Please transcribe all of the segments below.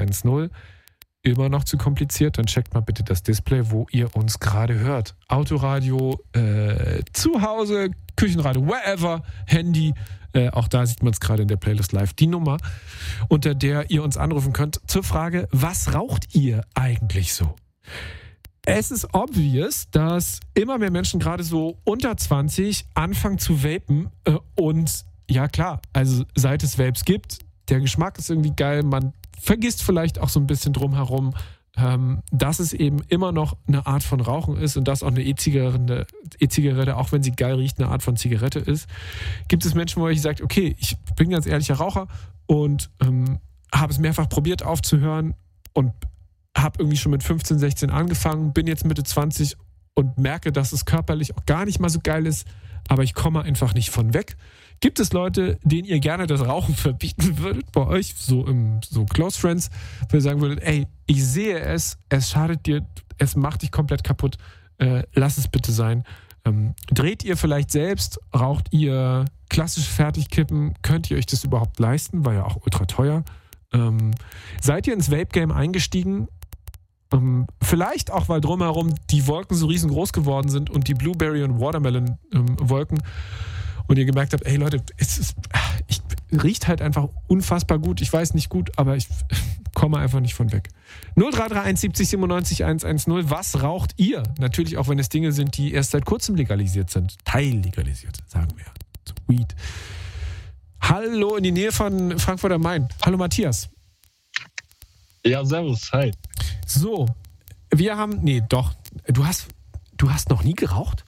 110. Immer noch zu kompliziert, dann checkt mal bitte das Display, wo ihr uns gerade hört. Autoradio, zu Hause, Küchenradio, wherever, Handy. Auch da sieht man es gerade in der Playlist live. Die Nummer, unter der ihr uns anrufen könnt, zur Frage, was raucht ihr eigentlich so? Es ist obvious, dass immer mehr Menschen gerade so unter 20 anfangen zu vapen. Und ja klar, also seit es Vapes gibt, der Geschmack ist irgendwie geil, man vergisst vielleicht auch so ein bisschen drumherum, dass es eben immer noch eine Art von Rauchen ist und dass auch eine E-Zigarette, auch wenn sie geil riecht, eine Art von Zigarette ist. Gibt es Menschen, wo ich sage, okay, ich bin ganz ehrlicher Raucher und habe es mehrfach probiert aufzuhören und habe irgendwie schon mit 15, 16 angefangen, bin jetzt Mitte 20 und merke, dass es körperlich auch gar nicht mal so geil ist, aber ich komme einfach nicht von weg. Gibt es Leute, denen ihr gerne das Rauchen verbieten würdet bei euch, so Close Friends, wo ihr sagen würdet, ey, ich sehe es schadet dir, es macht dich komplett kaputt, lass es bitte sein. Dreht ihr vielleicht selbst, raucht ihr klassische Fertigkippen, könnt ihr euch das überhaupt leisten, war ja auch ultra teuer. Seid ihr ins Vape-Game eingestiegen? Vielleicht auch, weil drumherum die Wolken so riesengroß geworden sind und die Blueberry- und Watermelon-Wolken und ihr gemerkt habt, ey Leute, riecht halt einfach unfassbar gut. Ich weiß nicht gut, aber ich komme einfach nicht von weg. 0331 70 97 110. Was raucht ihr? Natürlich auch, wenn es Dinge sind, die erst seit kurzem legalisiert sind. Teillegalisiert, sagen wir. So Weed. Hallo in die Nähe von Frankfurt am Main. Hallo Matthias. Ja, servus, hi. So, wir haben, du hast noch nie geraucht?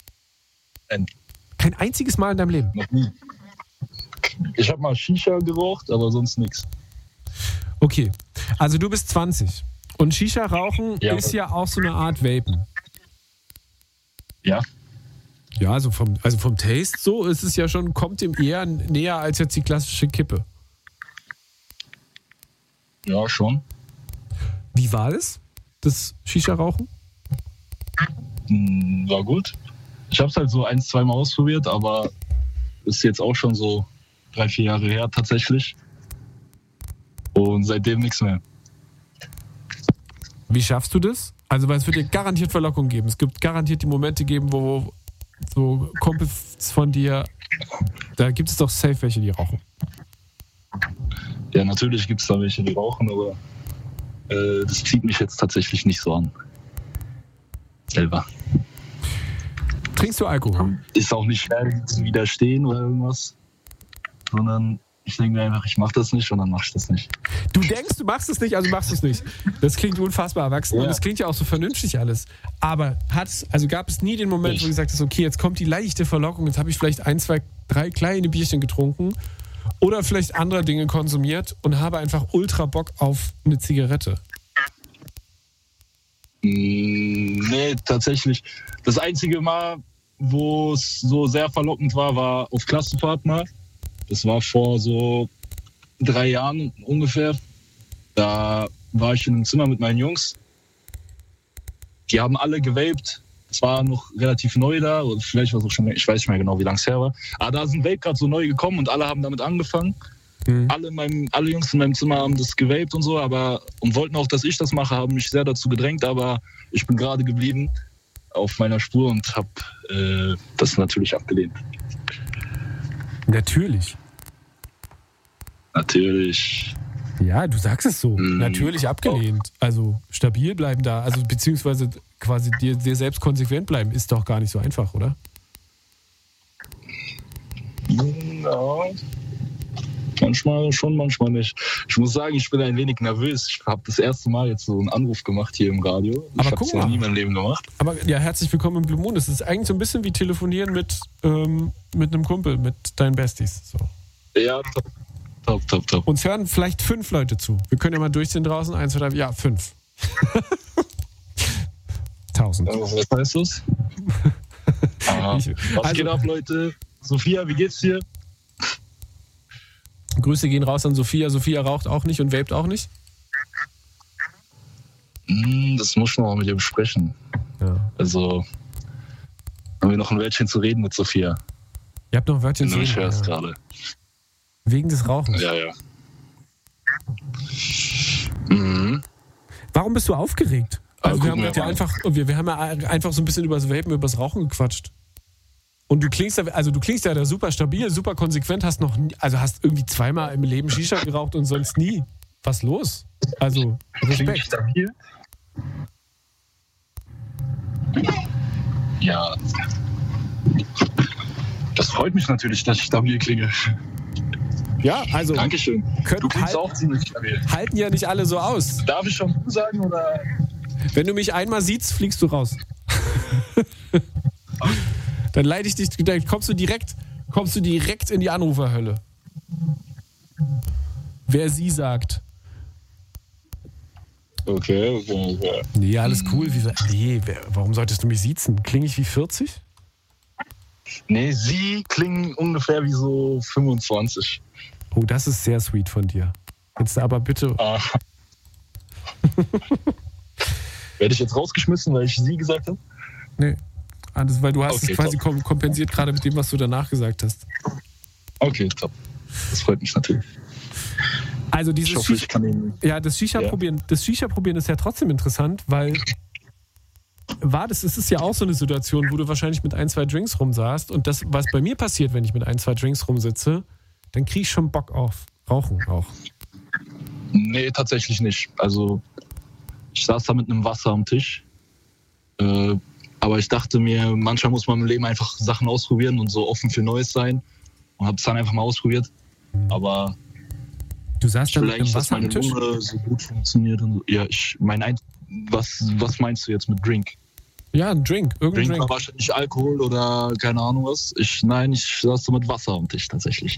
Kein einziges Mal in deinem Leben? Noch nie. Ich habe mal Shisha geraucht, aber sonst nichts. Okay, also du bist 20 und Shisha-Rauchen ist ja auch so eine Art Vapen. Ja. Ja, also vom Taste so ist es ja schon, kommt ihm eher näher als jetzt die klassische Kippe. Ja, schon. Wie war das Shisha-Rauchen? War gut. Ich habe es halt so 1-2 Mal ausprobiert, aber ist jetzt auch schon so 3-4 Jahre her tatsächlich. Und seitdem nichts mehr. Wie schaffst du das? Also, weil es wird dir garantiert Verlockung geben. Es gibt garantiert die Momente geben, wo so Kumpels von dir, da gibt es doch safe welche, die rauchen. Ja, natürlich gibt es da welche, die rauchen, aber das zieht mich jetzt tatsächlich nicht so an. Selber. Trinkst du Alkohol? Ist auch nicht schwer zu widerstehen oder irgendwas, sondern ich denke mir einfach, ich mache das nicht und dann mach ich das nicht. Du denkst, du machst es nicht, also machst du es nicht. Das klingt unfassbar erwachsen und das klingt ja auch so vernünftig alles. Aber gab es nie den Moment, wo du gesagt hast, okay, jetzt kommt die leichte Verlockung, jetzt habe ich vielleicht 1, 2, 3 kleine Bierchen getrunken oder vielleicht andere Dinge konsumiert und habe einfach ultra Bock auf eine Zigarette? Nee, tatsächlich. Das einzige Mal, wo es so sehr verlockend war auf Klassenfahrt mal. Das war vor so 3 Jahren ungefähr. Da war ich in einem Zimmer mit meinen Jungs. Die haben alle gewaped. Es war noch relativ neu da. Oder vielleicht war es auch schon, ich weiß nicht mehr genau, wie lange es her war. Aber da sind Vape gerade so neu gekommen und alle haben damit angefangen. Alle Jungs in meinem Zimmer haben das gewaped und so, und wollten auch, dass ich das mache, haben mich sehr dazu gedrängt, aber ich bin gerade geblieben auf meiner Spur und habe das natürlich abgelehnt. Natürlich. Ja, du sagst es so. Natürlich abgelehnt. Also stabil bleiben da, also beziehungsweise quasi dir selbst konsequent bleiben, ist doch gar nicht so einfach, oder? Ja. Manchmal schon, manchmal nicht. Ich muss sagen, ich bin ein wenig nervös. Ich habe das erste Mal jetzt so einen Anruf gemacht hier im Radio. Ich habe es noch nie in meinem Leben gemacht. Aber ja, herzlich willkommen im Blue Moon. Das ist eigentlich so ein bisschen wie telefonieren mit einem Kumpel, mit deinen Besties. So. Ja, top. Uns hören vielleicht 5 Leute zu. Wir können ja mal durchziehen draußen. 1, 2, 3, ja, 5. 1000. Was heißt das? Was geht ab, Leute? Sophia, wie geht's dir? Grüße gehen raus an Sophia. Sophia raucht auch nicht und vapet auch nicht? Das muss ich noch mal mit ihr besprechen. Ja. Also haben wir noch ein Wörtchen zu reden mit Sophia. Ihr habt noch ein Wörtchen zu reden? Ich höre es gerade. Wegen des Rauchens? Ja. warum bist du aufgeregt? Also wir haben ja einfach so ein bisschen über das Vapen, über das Rauchen gequatscht. Und du klingst ja da super stabil, super konsequent, hast irgendwie zweimal im Leben Shisha geraucht und sonst nie. Was los? Also, Respekt. Stabil? Ja. Das freut mich natürlich, dass ich stabil klinge. Ja, also. Dankeschön. Du klingst auch ziemlich stabil. Halten ja nicht alle so aus. Darf ich schon du sagen oder? Wenn du mich einmal siehst, fliegst du raus. Dann leite ich dich, dann kommst du direkt in die Anruferhölle. Wer sie sagt. Okay. Nee, alles cool. Warum solltest du mich siezen? Klinge ich wie 40? Nee, sie klingen ungefähr wie so 25. Oh, das ist sehr sweet von dir. Jetzt aber bitte. Werde ich jetzt rausgeschmissen, weil ich sie gesagt habe? Nee. Das, weil du hast es quasi kompensiert gerade mit dem, was du danach gesagt hast. Okay, top. Das freut mich natürlich. Also dieses das Shisha-Probieren ist ja trotzdem interessant, weil es ist ja auch so eine Situation, wo du wahrscheinlich mit 1, 2 Drinks rumsaßt und das, was bei mir passiert, wenn ich mit 1, 2 Drinks rumsitze, dann kriege ich schon Bock auf Rauchen auch. Nee, tatsächlich nicht. Also ich saß da mit einem Wasser am Tisch, aber ich dachte mir, manchmal muss man im Leben einfach Sachen ausprobieren und so offen für Neues sein und habe es dann einfach mal ausprobiert. Aber du saßt dann mit einem dass Wasser am meine Tisch? Lunge so gut funktioniert. Und so. Ja, was meinst du jetzt mit Drink? Ja, ein Drink. Irgendein Drink war wahrscheinlich Alkohol oder keine Ahnung was. Ich saß so mit Wasser am Tisch tatsächlich.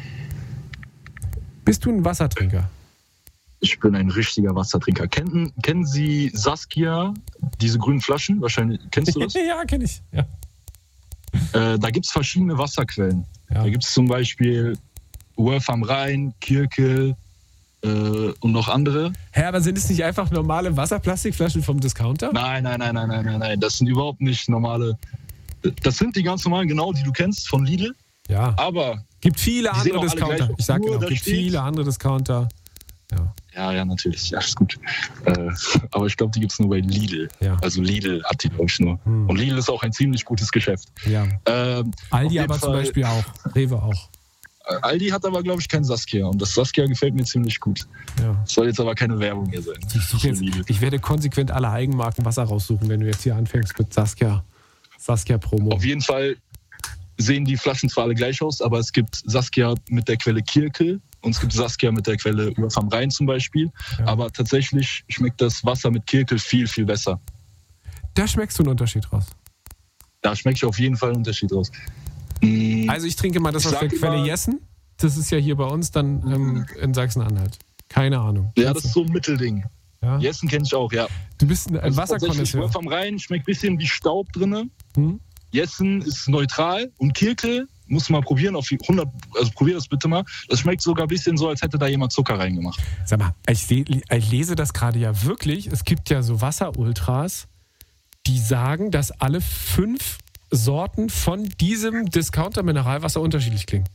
Bist du ein Wassertrinker? Ich bin ein richtiger Wassertrinker. Kennen Sie Saskia, diese grünen Flaschen? Wahrscheinlich, kennst du das? Ja, kenne ich. Ja. Da gibt es verschiedene Wasserquellen. Ja. Da gibt es zum Beispiel Wölf am Rhein, Kirkel und noch andere. Hä, aber sind es nicht einfach normale Wasserplastikflaschen vom Discounter? Nein. Das sind überhaupt nicht normale. Das sind die ganz normalen, genau, die du kennst von Lidl. Ja. Aber gibt viele die sehen andere auch alle Discounter. gleich Ich sag aus. genau, Da gibt steht- viele andere Discounter. Ja, natürlich. Ja, ist gut. Aber ich glaube, die gibt es nur bei Lidl. Ja. Also Lidl hat die, glaube ich, nur. Und Lidl ist auch ein ziemlich gutes Geschäft. Ja. Auf Aldi jeden aber zum Fall- Beispiel auch. Rewe auch. Aldi hat aber, glaube ich, kein Saskia. Und das Saskia gefällt mir ziemlich gut. Ja. Soll jetzt aber keine Werbung hier sein. Ich werde konsequent alle Eigenmarken Wasser raussuchen, wenn du jetzt hier anfängst mit Saskia-Promo. Auf jeden Fall sehen die Flaschen zwar alle gleich aus, aber es gibt Saskia mit der Quelle Kirkel und es gibt Saskia mit der Quelle Wölf am Rhein zum Beispiel. Ja. Aber tatsächlich schmeckt das Wasser mit Kirkel viel, viel besser. Da schmeckst du einen Unterschied raus. Da schmecke ich auf jeden Fall einen Unterschied raus. Also ich trinke mal das Ich aus der sag Quelle immer- Jessen. Das ist ja hier bei uns dann in Sachsen-Anhalt. Keine Ahnung. Ja, das ist so ein Mittelding. Ja? Jessen kenne ich auch, ja. Du bist ein Tatsächlich, Wasserkonnoisseur. Wölf am Rhein schmeckt ein bisschen wie Staub drin. Hm? Jessen ist neutral und Kirkel musst du mal probieren, auf 100, also probier das bitte mal. Das schmeckt sogar ein bisschen so, als hätte da jemand Zucker reingemacht. Sag mal, ich lese das gerade ja wirklich. Es gibt ja so Wasserultras, die sagen, dass alle 5 Sorten von diesem Discounter-Mineralwasser unterschiedlich klingen.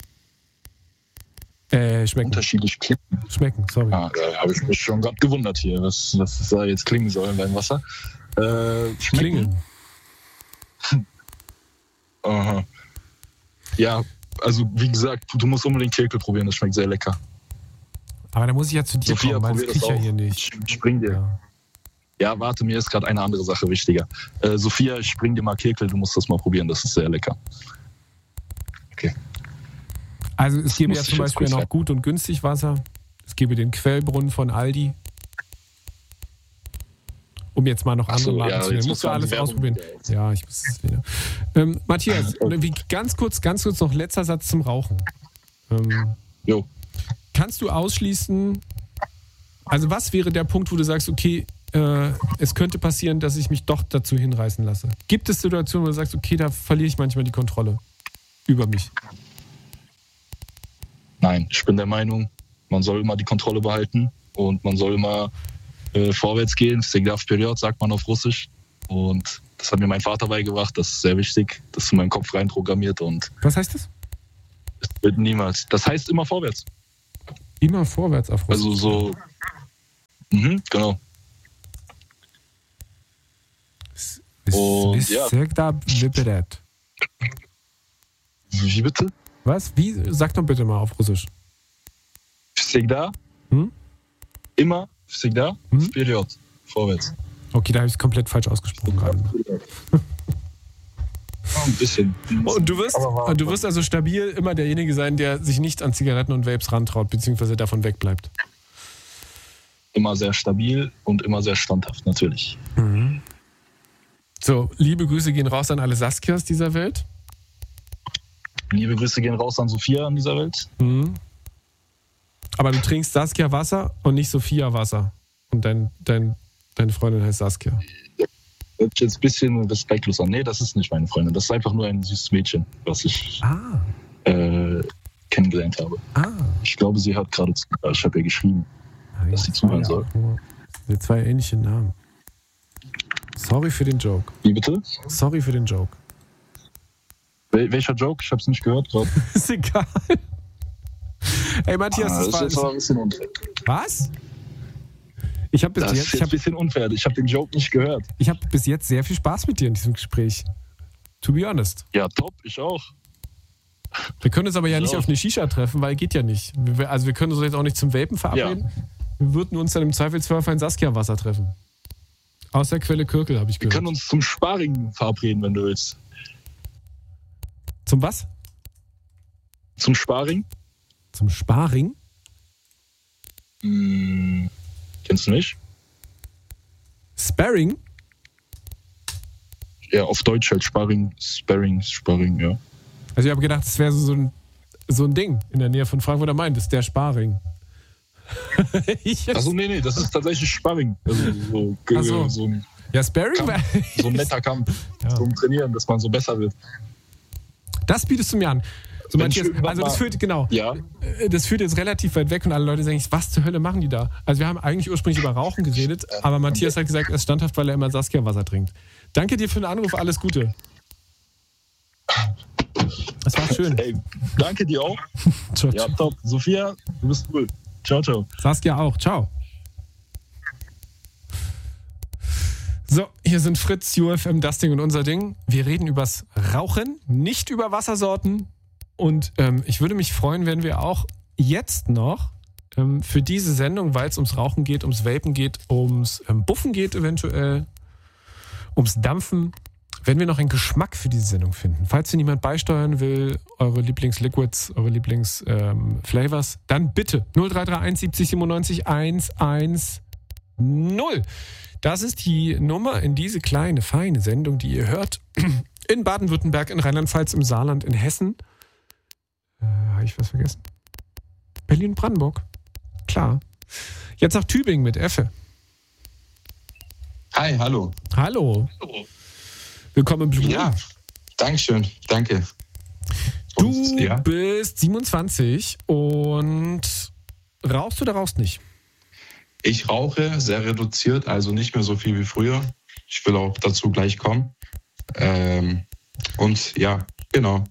Schmecken. Unterschiedlich klingen. Schmecken, sorry. Ja, da habe ich mich schon gerade gewundert hier, was da jetzt klingen soll in deinem Wasser. Schmecken. Klingeln. Aha. Ja, also wie gesagt, du musst unbedingt Kirkel probieren, das schmeckt sehr lecker. Aber da muss ich ja zu dir Sophia, kommen, weil das probier krieg ich ja auch. hier nicht. Ich spring dir. Ja. Ja, warte, mir ist gerade eine andere Sache wichtiger. Sophia, ich spring dir mal Kirkel, du musst das mal probieren, das ist sehr lecker. Okay. Also es gäbe muss ja ich zum jetzt Beispiel kurz noch gut und günstig Wasser. Es gäbe den Quellbrunnen von Aldi. Um jetzt mal noch andere Marken zu nennen. jetzt Musst du muss man alles die Werbung ausprobieren. wieder Ja, ich muss es wieder. Matthias, ganz kurz noch letzter Satz zum Rauchen. Jo. Kannst du ausschließen, also was wäre der Punkt, wo du sagst, okay, es könnte passieren, dass ich mich doch dazu hinreißen lasse? Gibt es Situationen, wo du sagst, okay, da verliere ich manchmal die Kontrolle über mich? Nein, ich bin der Meinung, man soll immer die Kontrolle behalten und man soll immer vorwärts gehen. Всегда вперед, sagt man auf Russisch. Und das hat mir mein Vater beigebracht, das ist sehr wichtig. Das ist in meinen Kopf reinprogrammiert und Was heißt das? es wird niemals. Das heißt immer vorwärts. Immer vorwärts auf Russisch. Also so, genau. Und ja. Wie bitte? Was? Wie? Sag doch bitte mal auf Russisch. Всегда. Immer. Всегда. Вперед. Vorwärts. Okay, da habe ich es komplett falsch ausgesprochen gerade. Ein bisschen. Und du wirst also stabil immer derjenige sein, der sich nicht an Zigaretten und Vapes rantraut, beziehungsweise davon wegbleibt. Immer sehr stabil und immer sehr standhaft, natürlich. So, liebe Grüße gehen raus an alle Saskias dieser Welt. Liebe Grüße gehen raus an Sophia in dieser Welt. Aber du trinkst Saskia Wasser und nicht Sophia Wasser. Und deine Freundin heißt Saskia. Hört sich jetzt ein bisschen respektlos an. Nee, das ist nicht meine Freundin. Das ist einfach nur ein süßes Mädchen, was ich kennengelernt habe. Ich glaube, sie hat gerade zu. Ich habe ihr geschrieben, dass sie zuhören soll. Die zwei ähnliche Namen. Sorry für den Joke. Wie bitte? Sorry für den Joke. Welcher Joke? Ich habe es nicht gehört gerade. Ist egal. Ey, Matthias, das war ein bisschen unfair. Was? Ich habe Das ist ein bisschen unfair. Ich habe den Joke nicht gehört. Ich habe bis jetzt sehr viel Spaß mit dir in diesem Gespräch. To be honest. Ja, top. Ich auch. Wir können uns aber ja nicht auf eine Shisha treffen, weil geht ja nicht. Also wir können uns jetzt auch nicht zum Vapen verabreden. Ja. Wir würden uns dann im Zweifelsfall auf ein Saskia-Wasser treffen. Aus der Quelle Kürkel, habe ich gehört. Wir können uns zum Sparring verabreden, wenn du willst. Zum was? Zum Sparring. Zum Sparring? Kennst du nicht? Sparring? Ja, auf Deutsch halt Sparring, ja. Also ich habe gedacht, das wäre so ein Ding in der Nähe von Frankfurt am Main, das ist der Sparring. Achso, nee, das ist tatsächlich Sparring. Also so ein ja, Sparring Kampf, so ein netter Kampf. Ja. So ein Trainieren, dass man so besser wird. Das bietest du mir an. So Matthias, also das führt, genau. Ja. Das führt jetzt relativ weit weg und alle Leute sagen, was zur Hölle machen die da? Also wir haben eigentlich ursprünglich über Rauchen geredet, aber Matthias hat gesagt, er ist standhaft, weil er immer Saskia-Wasser trinkt. Danke dir für den Anruf, alles Gute. Das war schön. Ey, danke dir auch. Ciao, ja, top. Sophia, du bist cool. Ciao, ciao. Saskia auch. Ciao. So, hier sind Fritz, UFM, das Ding und unser Ding. Wir reden übers Rauchen, nicht über Wassersorten. Und ich würde mich freuen, wenn wir auch jetzt noch für diese Sendung, weil es ums Rauchen geht, ums Vapen geht, ums Buffen geht eventuell, ums Dampfen, wenn wir noch einen Geschmack für diese Sendung finden. Falls hier niemand beisteuern will, eure Lieblingsliquids, eure Lieblingsflavors, dann bitte 0331 70 97 110. Das ist die Nummer in diese kleine, feine Sendung, die ihr hört. In Baden-Württemberg, in Rheinland-Pfalz, im Saarland, in Hessen. Habe ich was vergessen? Berlin-Brandenburg. Klar. Jetzt nach Tübingen mit Effe. Hi, hallo. Hallo. Willkommen im Büro. Ja, Dankeschön. Danke. Du bist 27 und rauchst oder rauchst nicht? Ich rauche sehr reduziert, also nicht mehr so viel wie früher. Ich will auch dazu gleich kommen. Und ja, genau.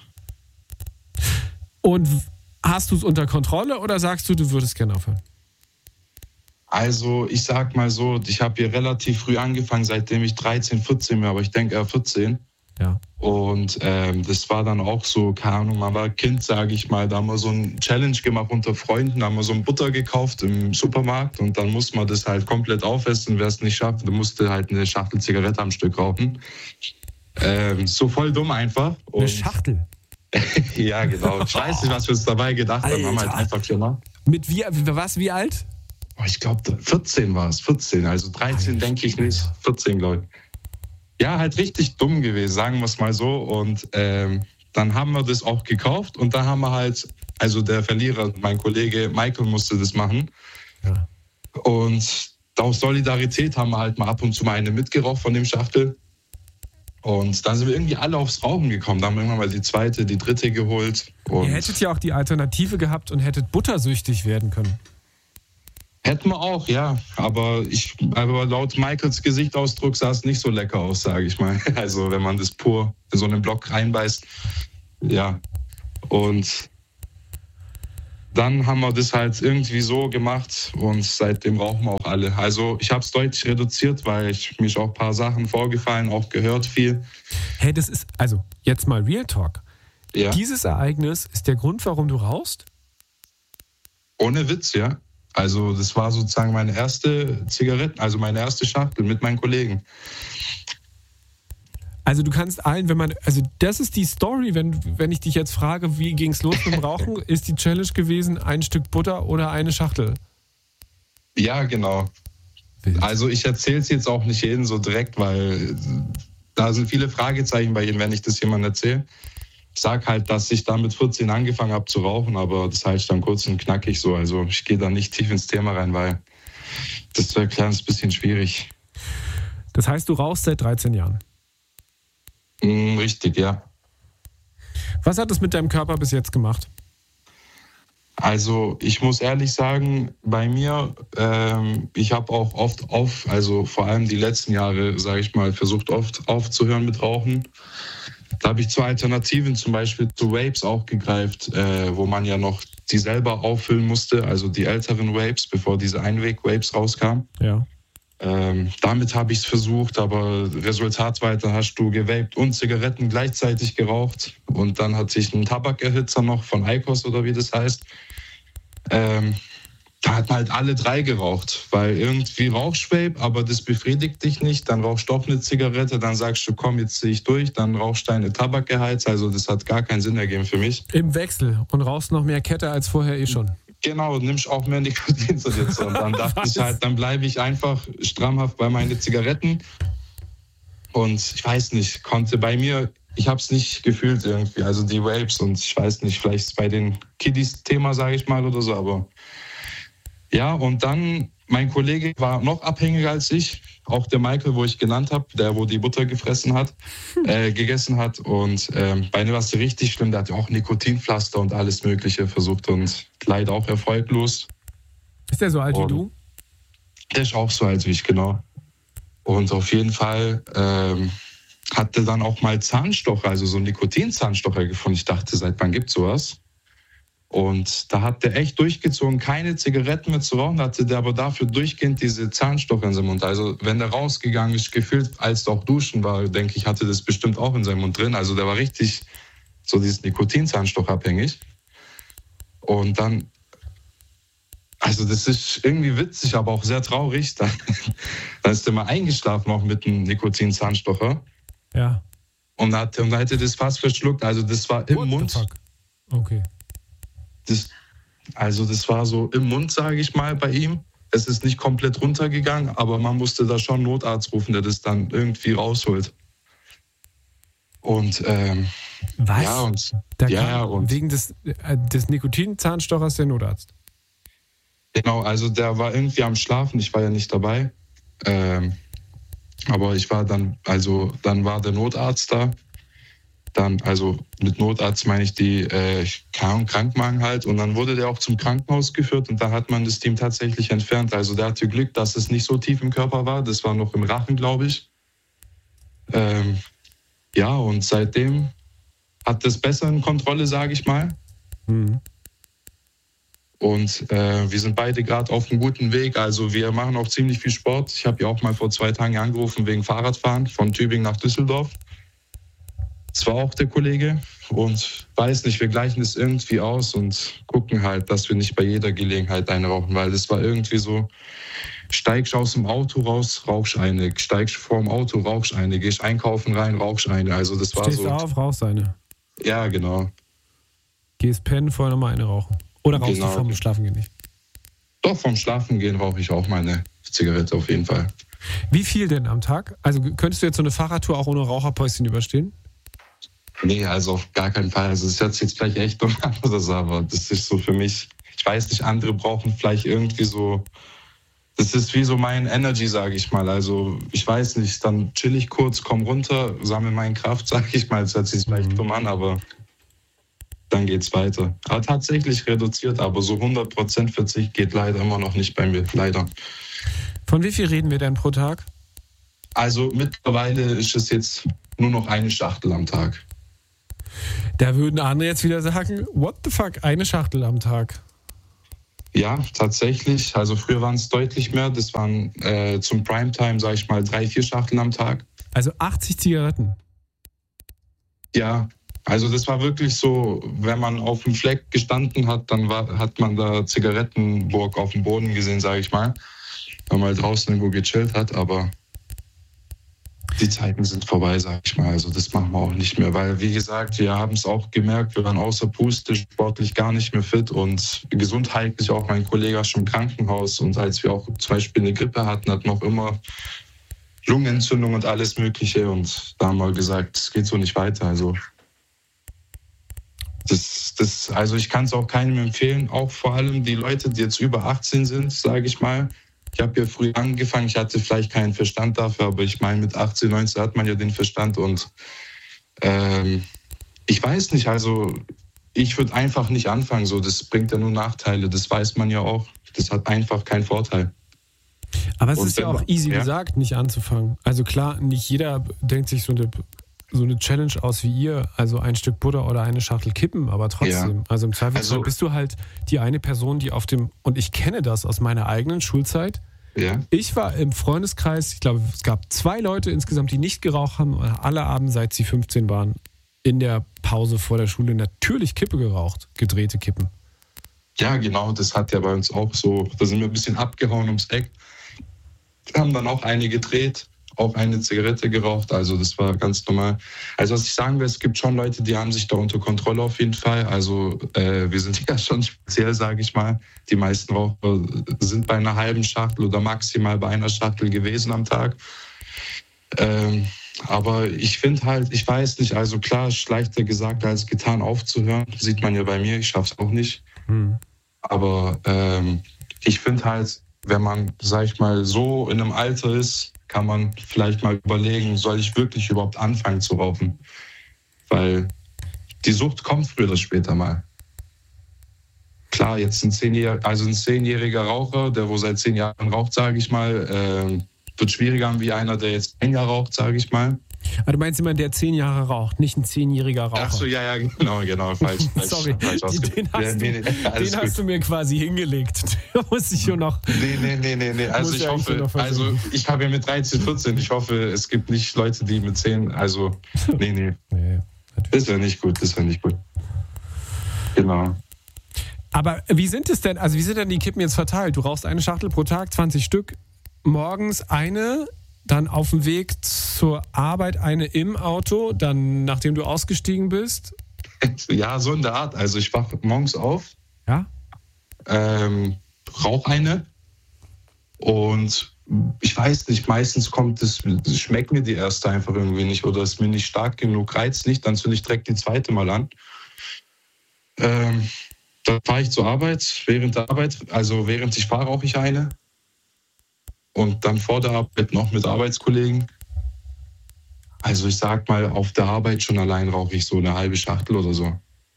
Und hast du es unter Kontrolle oder sagst du, du würdest gerne aufhören? Also ich sag mal so, ich habe hier relativ früh angefangen, seitdem ich 13, 14 war, aber ich denke eher 14. Ja. Und das war dann auch so, keine Ahnung, man war Kind, sage ich mal, da haben wir so ein Challenge gemacht unter Freunden, da haben wir so ein Butter gekauft im Supermarkt und dann musste man das halt komplett aufessen, wer es nicht schafft, der musste halt eine Schachtel Zigarette am Stück rauchen. So voll dumm einfach. Und eine Schachtel? Ja, genau. Ich weiß nicht, was wir uns dabei gedacht haben, haben halt einfach gemacht. Mit wie alt? Ich glaube, 14 war es. 14, also 13 denke ich nicht. 14, glaube ich. Ja, halt richtig dumm gewesen, sagen wir es mal so. Und dann haben wir das auch gekauft und da haben wir halt, also der Verlierer, mein Kollege Michael musste das machen. Ja. Und aus Solidarität haben wir halt mal ab und zu mal eine mitgeraucht von dem Schachtel. Und dann sind wir irgendwie alle aufs Rauchen gekommen. Da haben wir irgendwann mal die zweite, die dritte geholt. Und ihr hättet ja auch die Alternative gehabt und hättet buttersüchtig werden können. Hätten wir auch, ja. Aber laut Michaels Gesichtsausdruck sah es nicht so lecker aus, sage ich mal. Also wenn man das pur in so einen Block reinbeißt. Ja. Und dann haben wir das halt irgendwie so gemacht und seitdem rauchen wir auch alle. Also ich habe es deutlich reduziert, weil mich auch ein paar Sachen vorgefallen, auch gehört viel. Hey, das ist, also jetzt mal Real Talk. Ja. Dieses Ereignis ist der Grund, warum du rauchst? Ohne Witz, ja. Also das war sozusagen meine erste Zigaretten, also meine erste Schachtel mit meinen Kollegen. Also du kannst allen, also das ist die Story, wenn ich dich jetzt frage, wie ging es los mit dem Rauchen, ist die Challenge gewesen, ein Stück Butter oder eine Schachtel? Ja, genau. Wild. Also ich erzähle es jetzt auch nicht jedem so direkt, weil da sind viele Fragezeichen bei jedem, wenn ich das jemandem erzähle. Ich sage halt, dass ich da mit 14 angefangen habe zu rauchen, aber das halte ich dann kurz und knackig so. Also ich gehe da nicht tief ins Thema rein, weil das zu erklären ist ein bisschen schwierig. Das heißt, du rauchst seit 13 Jahren? Richtig, ja. Was hat das mit deinem Körper bis jetzt gemacht? Also ich muss ehrlich sagen, bei mir, ich habe auch oft also vor allem die letzten Jahre, sage ich mal, versucht oft aufzuhören mit Rauchen. Da habe ich zu Alternativen, zum Beispiel zu Vapes auch gegreift, wo man ja noch die selber auffüllen musste, also die älteren Vapes, bevor diese Einweg-Vapes rauskamen. Ja. Damit habe ich es versucht, aber Resultat weiter hast du gewaped und Zigaretten gleichzeitig geraucht. Und dann hatte ich einen Tabakerhitzer noch von IQOS oder wie das heißt. Da hat man halt alle drei geraucht, weil irgendwie rauchst Vape, aber das befriedigt dich nicht. Dann rauchst du doch eine Zigarette, dann sagst du, komm, jetzt ziehe ich durch. Dann rauchst du deine Tabakgeheiz. Also das hat gar keinen Sinn ergeben für mich. Im Wechsel und rauchst noch mehr Kette als vorher eh schon. Genau, nimmst auch mehr Nikotin zu dir. Und dann dachte ich halt, dann bleibe ich einfach strammhaft bei meinen Zigaretten. Und ich weiß nicht, konnte bei mir, ich habe es nicht gefühlt irgendwie. Also die Vapes und ich weiß nicht, vielleicht ist es bei den Kiddies Thema, sage ich mal, oder so, aber ja, und dann, mein Kollege war noch abhängiger als ich, auch der Michael, wo ich genannt habe, der, wo die Butter gegessen hat. Und bei mir war es richtig schlimm, der hat auch Nikotinpflaster und alles Mögliche versucht und leider auch erfolglos. Ist der so alt wie du? Der ist auch so alt wie ich, genau. Und auf jeden Fall hatte dann auch mal Zahnstocher, also so Nikotinzahnstocher gefunden. Ich dachte, seit wann gibt's sowas? Und da hat der echt durchgezogen, keine Zigaretten mehr zu rauchen, hatte der aber dafür durchgehend diese Zahnstocher in seinem Mund. Also wenn der rausgegangen ist, gefühlt, als er auch duschen war, denke ich, hatte das bestimmt auch in seinem Mund drin. Also der war richtig so dieses Nikotinzahnstocher abhängig. Und dann, also das ist irgendwie witzig, aber auch sehr traurig. Dann ist der mal eingeschlafen, auch mit einem Nikotinzahnstocher. Ja. Und da hätte das fast verschluckt. Also das war im Mund. Fuck? Okay. Das war so im Mund, sage ich mal, bei ihm. Es ist nicht komplett runtergegangen, aber man musste da schon einen Notarzt rufen, der das dann irgendwie rausholt. Und was? Ja, und wegen des Nikotinzahnstochers der Notarzt. Genau, also der war irgendwie am Schlafen, ich war ja nicht dabei. Aber ich war dann war der Notarzt da. Dann, also mit Notarzt meine ich die Krankmagen halt. Und dann wurde der auch zum Krankenhaus geführt und da hat man das Team tatsächlich entfernt. Also der hatte Glück, dass es nicht so tief im Körper war. Das war noch im Rachen, glaube ich. Ja, und seitdem hat das besser in Kontrolle, sage ich mal. Mhm. Und wir sind beide gerade auf einem guten Weg. Also wir machen auch ziemlich viel Sport. Ich habe ja auch mal vor 2 Tagen angerufen wegen Fahrradfahren von Tübingen nach Düsseldorf. Das war auch der Kollege und weiß nicht, wir gleichen das irgendwie aus und gucken halt, dass wir nicht bei jeder Gelegenheit eine rauchen, weil das war irgendwie so, steigst aus dem Auto raus, rauchst eine, steigst vorm Auto, rauchst eine, gehst einkaufen rein, rauchst eine. Also das war Stehst so. auf, rauchst eine. Ja, genau. Gehst pennen, vorher nochmal eine rauchen. Oder rauchst du vorm Schlafengehen nicht? Doch, vorm Schlafengehen rauche ich auch meine Zigarette auf jeden Fall. Wie viel denn am Tag? Also könntest du jetzt so eine Fahrradtour auch ohne Raucherpäuschen überstehen? Nee, also auf gar keinen Fall. Also das hört sich jetzt vielleicht echt dumm an oder so, aber das ist so für mich, ich weiß nicht, andere brauchen vielleicht irgendwie so, das ist wie so mein Energy, sage ich mal. Also ich weiß nicht, dann chill ich kurz, komm runter, sammle meine Kraft, sage ich mal. Das hört sich vielleicht dumm an, aber dann geht's weiter. Aber tatsächlich reduziert, aber so 100% Verzicht geht leider immer noch nicht bei mir, leider. Von wie viel reden wir denn pro Tag? Also mittlerweile ist es jetzt nur noch eine Schachtel am Tag. Da würden andere jetzt wieder sagen, what the fuck, eine Schachtel am Tag. Ja, tatsächlich. Also früher waren es deutlich mehr. Das waren zum Primetime, sage ich mal, 3-4 Schachteln am Tag. Also 80 Zigaretten? Ja, also das war wirklich so, wenn man auf dem Fleck gestanden hat, dann hat man da Zigarettenburg auf dem Boden gesehen, sage ich mal. Wenn man halt draußen irgendwo gechillt hat, aber die Zeiten sind vorbei, sag ich mal. Also das machen wir auch nicht mehr, weil, wie gesagt, wir haben es auch gemerkt, wir waren außer Puste, sportlich gar nicht mehr fit und gesundheitlich auch. Mein Kollege war schon im Krankenhaus und als wir auch zum Beispiel eine Grippe hatten wir auch immer Lungenentzündung und alles Mögliche und da haben wir gesagt, es geht so nicht weiter. Also also ich kann es auch keinem empfehlen, auch vor allem die Leute, die jetzt über 18 sind, sage ich mal. Ich habe ja früh angefangen, ich hatte vielleicht keinen Verstand dafür, aber ich meine, mit 18, 19 hat man ja den Verstand und ich weiß nicht, also ich würde einfach nicht anfangen, so, das bringt ja nur Nachteile, das weiß man ja auch, das hat einfach keinen Vorteil. Aber es ist ja auch easy gesagt, nicht anzufangen. Also klar, nicht jeder denkt sich so eine Challenge aus wie ihr, also ein Stück Butter oder eine Schachtel Kippen, aber trotzdem. Ja. Also im Zweifelsfall bist du halt die eine Person, die und ich kenne das aus meiner eigenen Schulzeit. Ja. Ich war im Freundeskreis, ich glaube, es gab 2 Leute insgesamt, die nicht geraucht haben, alle Abend, seit sie 15 waren, in der Pause vor der Schule natürlich Kippe geraucht, gedrehte Kippen. Ja, genau, das hat ja bei uns auch so, da sind wir ein bisschen abgehauen ums Eck. Wir haben dann auch eine gedreht, auch eine Zigarette geraucht, also das war ganz normal. Also was ich sagen will, es gibt schon Leute, die haben sich da unter Kontrolle auf jeden Fall. Also wir sind ja schon speziell, sage ich mal. Die meisten Raucher sind bei einer halben Schachtel oder maximal bei einer Schachtel gewesen am Tag. Aber ich finde halt, ich weiß nicht, also klar, ist leichter gesagt als getan aufzuhören. Sieht man ja bei mir, ich schaffe es auch nicht. Aber ich finde halt, wenn man, sag ich mal, so in einem Alter ist, kann man vielleicht mal überlegen, soll ich wirklich überhaupt anfangen zu rauchen? Weil die Sucht kommt früher oder später mal. Klar, jetzt ein 10-jähriger Raucher, der wo seit 10 Jahren raucht, sage ich mal, wird schwieriger wie einer, der jetzt 1 Jahr raucht, sage ich mal. Aber du meinst jemand, der 10 Jahre raucht, nicht ein 10-jähriger Raucher. Ach so, ja, genau, falsch. Sorry, den hast du mir quasi hingelegt. Da muss ich schon noch... Nee. Also ich hoffe, ich habe ja mit 13, 14, ich hoffe, es gibt nicht Leute, die mit 10, also, nee. Das wäre nicht gut. Genau. Aber wie sind denn die Kippen jetzt verteilt? Du rauchst eine Schachtel pro Tag, 20 Stück, morgens eine... Dann auf dem Weg zur Arbeit eine im Auto, dann nachdem du ausgestiegen bist? Ja, so in der Art. Also ich wache morgens auf, ja? rauche eine und ich weiß nicht, meistens schmeckt mir die erste einfach irgendwie nicht oder ist mir nicht stark genug, reizt nicht, dann zünde ich direkt die zweite mal an. Dann fahre ich zur Arbeit, während ich fahre, rauche ich eine. Und dann vor der Arbeit noch mit Arbeitskollegen. Also ich sag mal, auf der Arbeit schon allein rauche ich so eine halbe Schachtel oder so.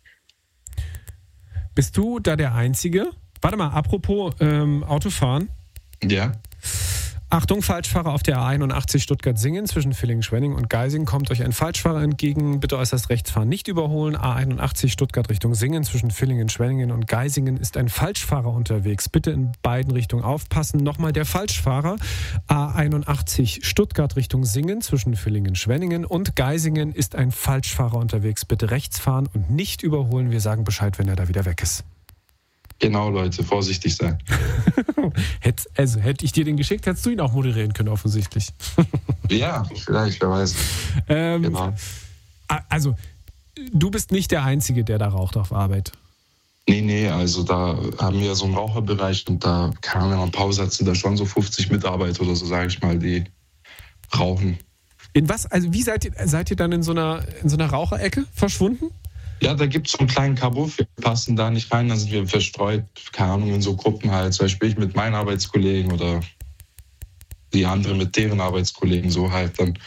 Bist du da der Einzige? Warte mal, apropos Autofahren. Ja. Achtung, Falschfahrer auf der A81 Stuttgart-Singen zwischen Villingen-Schwenning und Geisingen. Kommt euch ein Falschfahrer entgegen. Bitte äußerst rechts fahren, nicht überholen. A81 Stuttgart Richtung Singen zwischen Villingen-Schwenningen und Geisingen ist ein Falschfahrer unterwegs. Bitte in beiden Richtungen aufpassen. Nochmal der Falschfahrer. A81 Stuttgart Richtung Singen zwischen Villingen-Schwenningen und Geisingen ist ein Falschfahrer unterwegs. Bitte rechts fahren und nicht überholen. Wir sagen Bescheid, wenn er da wieder weg ist. Genau, Leute, vorsichtig sein. Hätte ich dir den geschickt, hättest du ihn auch moderieren können, offensichtlich. Ja, vielleicht, wer weiß. Genau. Also, du bist nicht der Einzige, der da raucht auf Arbeit. Nee, also da haben wir so einen Raucherbereich und da, keine Ahnung, wenn man Pause hat, sind da schon so 50 Mitarbeiter oder so, sage ich mal, die rauchen. In was? Also wie seid ihr dann in so einer Raucherecke verschwunden? Ja, da gibt es so einen kleinen Kabuff, wir passen da nicht rein, dann sind wir verstreut, keine Ahnung, in so Gruppen halt. Zum Beispiel ich mit meinen Arbeitskollegen oder die anderen mit deren Arbeitskollegen, so halt dann.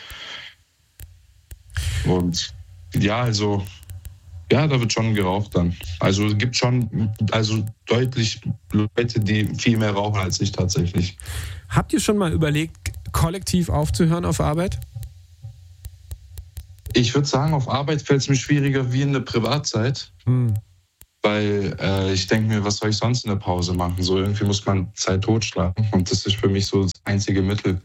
Und ja, also, ja, da wird schon geraucht dann. Also es gibt schon, deutlich Leute, die viel mehr rauchen als ich tatsächlich. Habt ihr schon mal überlegt, kollektiv aufzuhören auf Arbeit? Ich würde sagen, auf Arbeit fällt es mir schwieriger wie in der Privatzeit. weil ich denke mir, was soll ich sonst in der Pause machen? So irgendwie muss man Zeit totschlagen und das ist für mich so das einzige Mittel.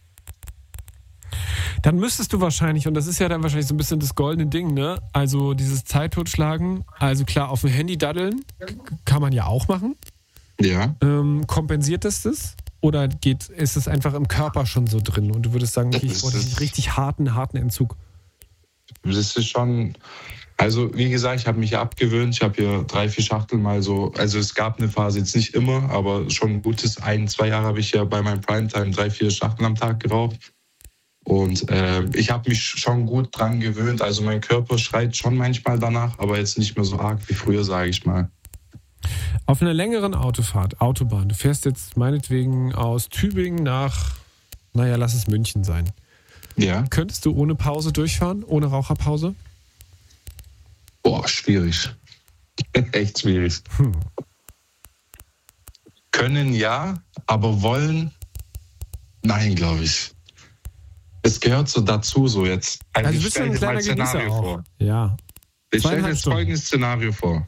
Dann müsstest du wahrscheinlich, und das ist ja dann wahrscheinlich so ein bisschen das goldene Ding, ne? Also dieses Zeit totschlagen, also klar, auf dem Handy daddeln, kann man ja auch machen. Ja. Kompensiert das? Oder ist es einfach im Körper schon so drin und du würdest sagen, okay, ich wollte einen richtig harten Entzug? Das ist schon, also wie gesagt, ich habe mich ja abgewöhnt. Ich habe hier 3-4 Schachteln mal so, also es gab eine Phase, jetzt nicht immer, aber schon ein gutes 1-2 Jahre habe ich ja bei meinem Primetime 3-4 Schachteln am Tag geraucht. Und ich habe mich schon gut dran gewöhnt. Also mein Körper schreit schon manchmal danach, aber jetzt nicht mehr so arg wie früher, sage ich mal. Auf einer längeren Autobahn, du fährst jetzt meinetwegen aus Tübingen nach, lass es München sein. Ja. Könntest du ohne Pause durchfahren, ohne Raucherpause? Boah, schwierig. Echt schwierig. Können ja, aber wollen, nein, glaube ich. Es gehört so dazu, so jetzt. Also du bist ja ein kleiner Genießer auch. Ja. Ich stelle mir jetzt folgendes Szenario vor.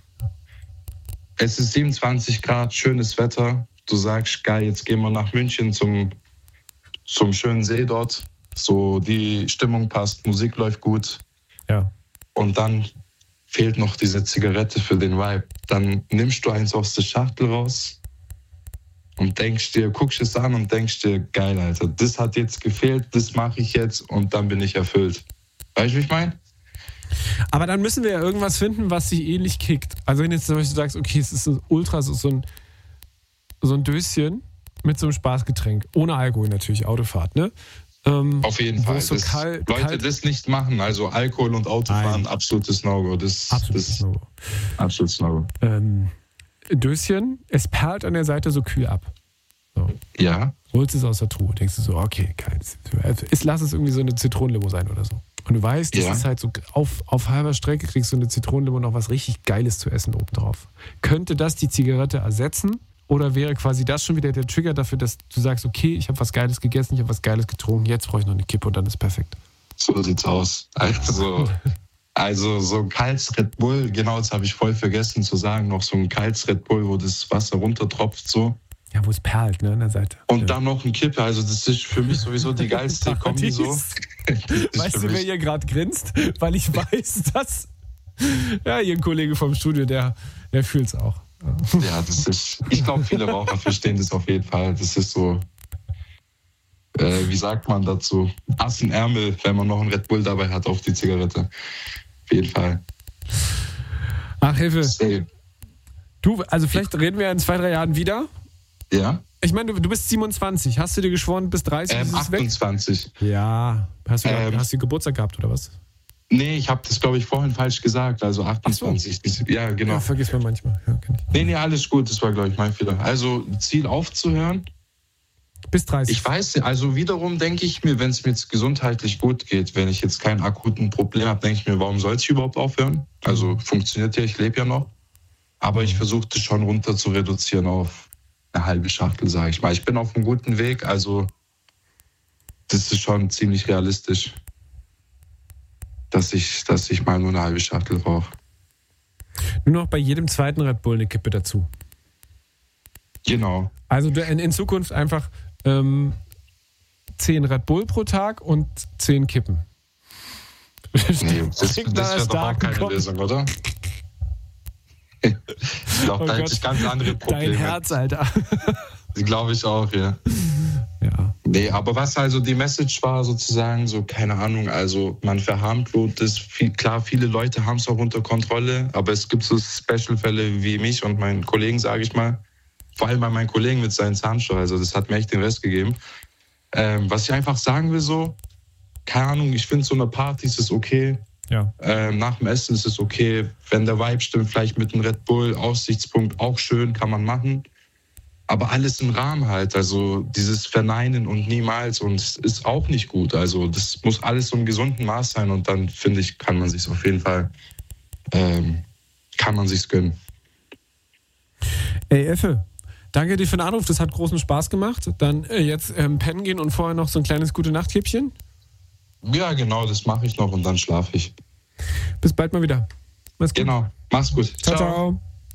Es ist 27 Grad, schönes Wetter. Du sagst, geil, jetzt gehen wir nach München zum schönen See dort. So, die Stimmung passt, Musik läuft gut. Ja. Und dann fehlt noch diese Zigarette für den Vibe. Dann nimmst du eins aus der Schachtel raus und guckst es an und denkst dir, geil, Alter, das hat jetzt gefehlt, das mache ich jetzt und dann bin ich erfüllt. Weißt du, wie ich meine? Aber dann müssen wir ja irgendwas finden, was sich ähnlich kickt. Also wenn jetzt zum Beispiel sagst, okay, es ist ultra so ein Döschen mit so einem Spaßgetränk, ohne Alkohol natürlich, Autofahrt, ne? Auf jeden Fall. So Leute, das nicht machen, also Alkohol und Autofahren, absolutes No-Go. Absolutes No-Go. Döschen, es perlt an der Seite so kühl ab. So. Ja. Holst es aus der Truhe, denkst du so, okay, geil. Lass es irgendwie so eine Zitronenlimo sein oder so. Und du weißt, das ist halt so, auf halber Strecke kriegst du eine Zitronenlimo noch was richtig Geiles zu essen obendrauf. Könnte das die Zigarette ersetzen? Oder wäre quasi das schon wieder der Trigger dafür, dass du sagst, okay, ich habe was Geiles gegessen, ich habe was Geiles getrunken, jetzt brauche ich noch eine Kippe und dann ist perfekt. So sieht's aus. Also so ein kaltes Red Bull, genau, das habe ich voll vergessen zu sagen, noch so ein kaltes Red Bull, wo das Wasser runtertropft so. Ja, wo es perlt, ne, an der Seite. Und dann noch ein Kippe, also das ist für mich sowieso die geilste Kombi so. Weißt du, wer hier gerade grinst? Weil ich weiß, dass hier ein Kollege vom Studio, der fühlt's auch. Ja, ich glaube, viele Raucher verstehen das auf jeden Fall. Das ist so, wie sagt man dazu? Ass im Ärmel, wenn man noch einen Red Bull dabei hat auf die Zigarette. Auf jeden Fall. Ach, Hilfe. Du, also vielleicht reden wir in 2-3 Jahren wieder. Ja. Ich meine, du bist 27. Hast du dir geschworen, bis 30 ist es 28. Weg? Ja. Hast du Geburtstag gehabt oder was? Nee, ich habe das, glaube ich, vorhin falsch gesagt. Also 28. So. Ja, genau. Ja, vergisst man manchmal. Ja, nee, alles gut. Das war, glaube ich, mein Fehler. Also Ziel aufzuhören. Bis 30. Ich weiß nicht. Also wiederum denke ich mir, wenn es mir jetzt gesundheitlich gut geht, wenn ich jetzt keinen akuten Problem habe, denke ich mir, warum soll ich überhaupt aufhören? Also funktioniert ja, ich lebe ja noch. Aber ich versuche das schon runter zu reduzieren auf eine halbe Schachtel, sage ich mal. Ich bin auf einem guten Weg. Also das ist schon ziemlich realistisch. Dass ich mal nur eine halbe Schachtel rauche. Nur noch bei jedem zweiten Red Bull eine Kippe dazu. Genau. Also in Zukunft einfach 10 Red Bull pro Tag und 10 Kippen. Nee, das wäre doch auch keine Lösung, oder? Ich glaube, da hätte ich ganz andere Probleme. Dein Herz, Alter. Glaube ich auch, ja. Ja. Nee, aber was also die Message war sozusagen, so keine Ahnung, also man verharmlost es, klar, viele Leute haben es auch unter Kontrolle, aber es gibt so Special-Fälle wie mich und meinen Kollegen, sage ich mal, vor allem bei meinen Kollegen mit seinen Zahnstocher, also das hat mir echt den Rest gegeben. Was ich einfach sagen will so, keine Ahnung, ich finde so eine Party ist es okay, ja. Nach dem Essen ist es okay, wenn der Vibe stimmt, vielleicht mit einem Red Bull, Aussichtspunkt auch schön, kann man machen. Aber alles im Rahmen halt, also dieses Verneinen und niemals und es ist auch nicht gut. Also das muss alles so im gesunden Maß sein und dann, finde ich, kann man sich's auf jeden Fall, kann man sich's gönnen. Ey, Effe, danke dir für den Anruf, das hat großen Spaß gemacht. Dann jetzt pennen gehen und vorher noch so ein kleines Gute-Nacht-Häppchen. Ja, genau, das mache ich noch und dann schlafe ich. Bis bald mal wieder. Mach's gut. Genau, mach's gut. Ciao, ciao.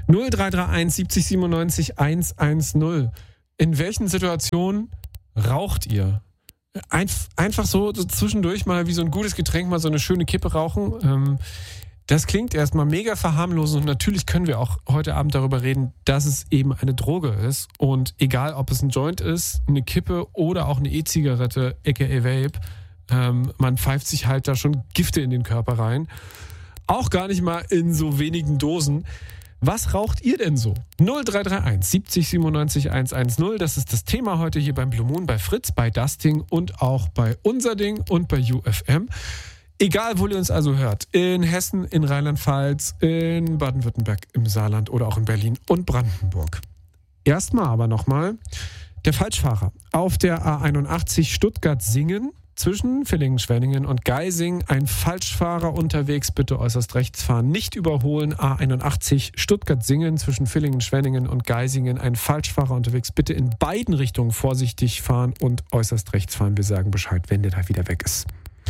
0331 70 97 110. In welchen Situationen raucht ihr? Einfach so zwischendurch mal wie so ein gutes Getränk, mal so eine schöne Kippe rauchen. Das klingt erstmal mega verharmlosend und natürlich können wir auch heute Abend darüber reden, dass es eben eine Droge ist. Und egal, ob es ein Joint ist, eine Kippe oder auch eine E-Zigarette, aka Vape, man pfeift sich halt da schon Gifte in den Körper rein. Auch gar nicht mal in so wenigen Dosen. Was raucht ihr denn so? 0331 70 97 110, das ist das Thema heute hier beim Blue Moon, bei Fritz, bei Dusting und auch bei Unser Ding und bei UFM. Egal, wo ihr uns also hört, in Hessen, in Rheinland-Pfalz, in Baden-Württemberg, im Saarland oder auch in Berlin und Brandenburg. Erstmal aber nochmal der Falschfahrer auf der A81 Stuttgart-Singen zwischen Villingen-Schwenningen und Geising. Ein Falschfahrer unterwegs, bitte äußerst rechts fahren, nicht überholen. A81 Stuttgart-Singen zwischen Villingen-Schwenningen und Geisingen. Ein Falschfahrer unterwegs, bitte in beiden Richtungen vorsichtig fahren und äußerst rechts fahren. Wir sagen Bescheid, wenn der da wieder weg ist.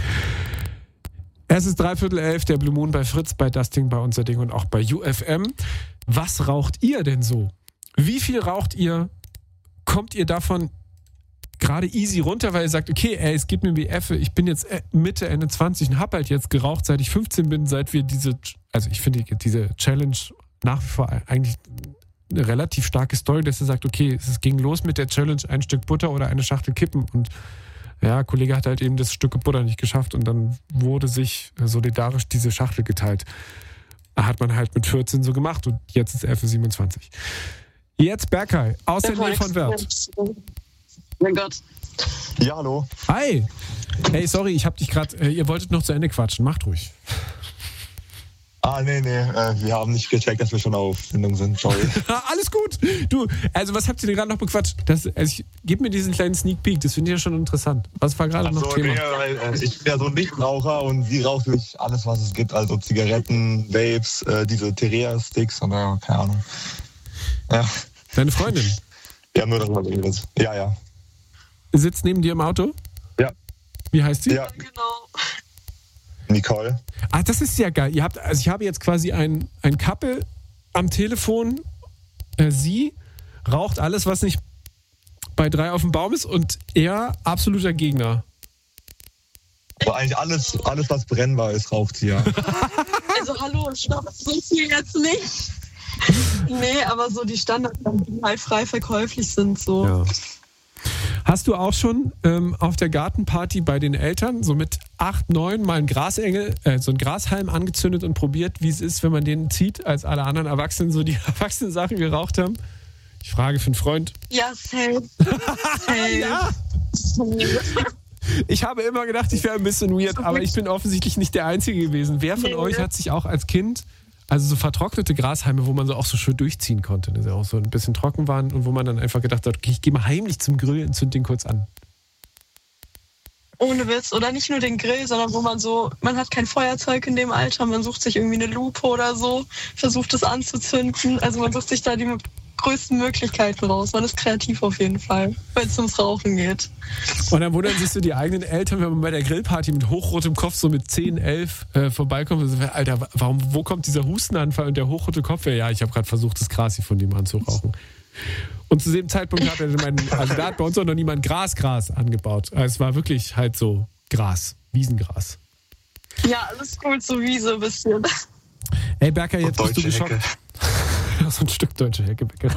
Es ist 11:45, der Blue Moon bei Fritz, bei Dusting, bei Unser Ding und auch bei UFM. Was raucht ihr denn so? Wie viel raucht ihr? Kommt ihr davon gerade easy runter, weil ihr sagt, okay, es geht mir wie Effe, ich bin jetzt Mitte, Ende 20 und habe halt jetzt geraucht, seit ich 15 bin, seit wir ich finde diese Challenge nach wie vor eigentlich eine relativ starke Story, dass ihr sagt, okay, es ging los mit der Challenge, ein Stück Butter oder eine Schachtel Kippen und ja, Kollege hat halt eben das Stück Butter nicht geschafft und dann wurde sich solidarisch diese Schachtel geteilt. Hat man halt mit 14 so gemacht und jetzt ist er für 27. Jetzt Berkay, aus der Nähe von Wörth. Mein Gott. Ja, hallo. Hi. Hey, sorry, ich hab dich gerade, ihr wolltet noch zu Ende quatschen, macht ruhig. Nee, wir haben nicht gecheckt, dass wir schon auf Sendung sind, sorry. Alles gut. Du, also was habt ihr denn gerade noch bequatscht? Gib mir diesen kleinen Sneak Peek, das finde ich ja schon interessant. Was war gerade noch Thema? Ich bin ja so ein Nichtraucher und sie raucht wirklich alles, was es gibt, also Zigaretten, Vapes, diese Terea-Sticks und keine Ahnung. Ja. Deine Freundin? Wir haben nur darüber geredet. Ja. Sitzt neben dir im Auto? Ja. Wie heißt sie? Ja, Genau. Nicole. Ah, das ist ja geil. Ich habe jetzt quasi ein Couple am Telefon. Sie raucht alles, was nicht bei 3 auf dem Baum ist und er absoluter Gegner. Aber eigentlich alles, was brennbar ist, raucht sie, ja. Also hallo, stopp, so viel jetzt nicht. Nee, aber so die Standards, die halt frei verkäuflich sind, so. Ja. Hast du auch schon auf der Gartenparty bei den Eltern so mit 8, 9 mal einen Grasengel, so einen Grashalm angezündet und probiert, wie es ist, wenn man den zieht, als alle anderen Erwachsenen so die erwachsenen Sachen geraucht haben? Ich frage für einen Freund. Ja, safe. Ja. Ich habe immer gedacht, ich wäre ein bisschen weird, aber ich bin offensichtlich nicht der Einzige gewesen. Wer von euch hat sich auch als Kind, also so vertrocknete Grashalme, wo man so auch so schön durchziehen konnte, dass sie auch so ein bisschen trocken waren und wo man dann einfach gedacht hat, okay, ich gehe mal heimlich zum Grill und zünd den kurz an. Ohne Witz. Oder nicht nur den Grill, sondern wo man hat kein Feuerzeug in dem Alter, man sucht sich irgendwie eine Lupe oder so, versucht es anzuzünden. Also man sucht sich da die größten Möglichkeiten raus. Man ist kreativ auf jeden Fall, wenn es ums Rauchen geht. Und dann wundern sich so die eigenen Eltern, wenn man bei der Grillparty mit hochrotem Kopf so mit 10, 11 vorbeikommt und so, Alter, wo kommt dieser Hustenanfall und der hochrote Kopf? Ja, ich habe gerade versucht, das Gras hier von dem anzurauchen. Und zu dem Zeitpunkt hat da hat bei uns auch noch niemand Gras angebaut. Also es war wirklich halt so Gras, Wiesengras. Ja, alles gut, so Wiese ein bisschen. Ey, Berkay, jetzt bist du geschockt. Hecke. So ein Stück deutsche Hecke.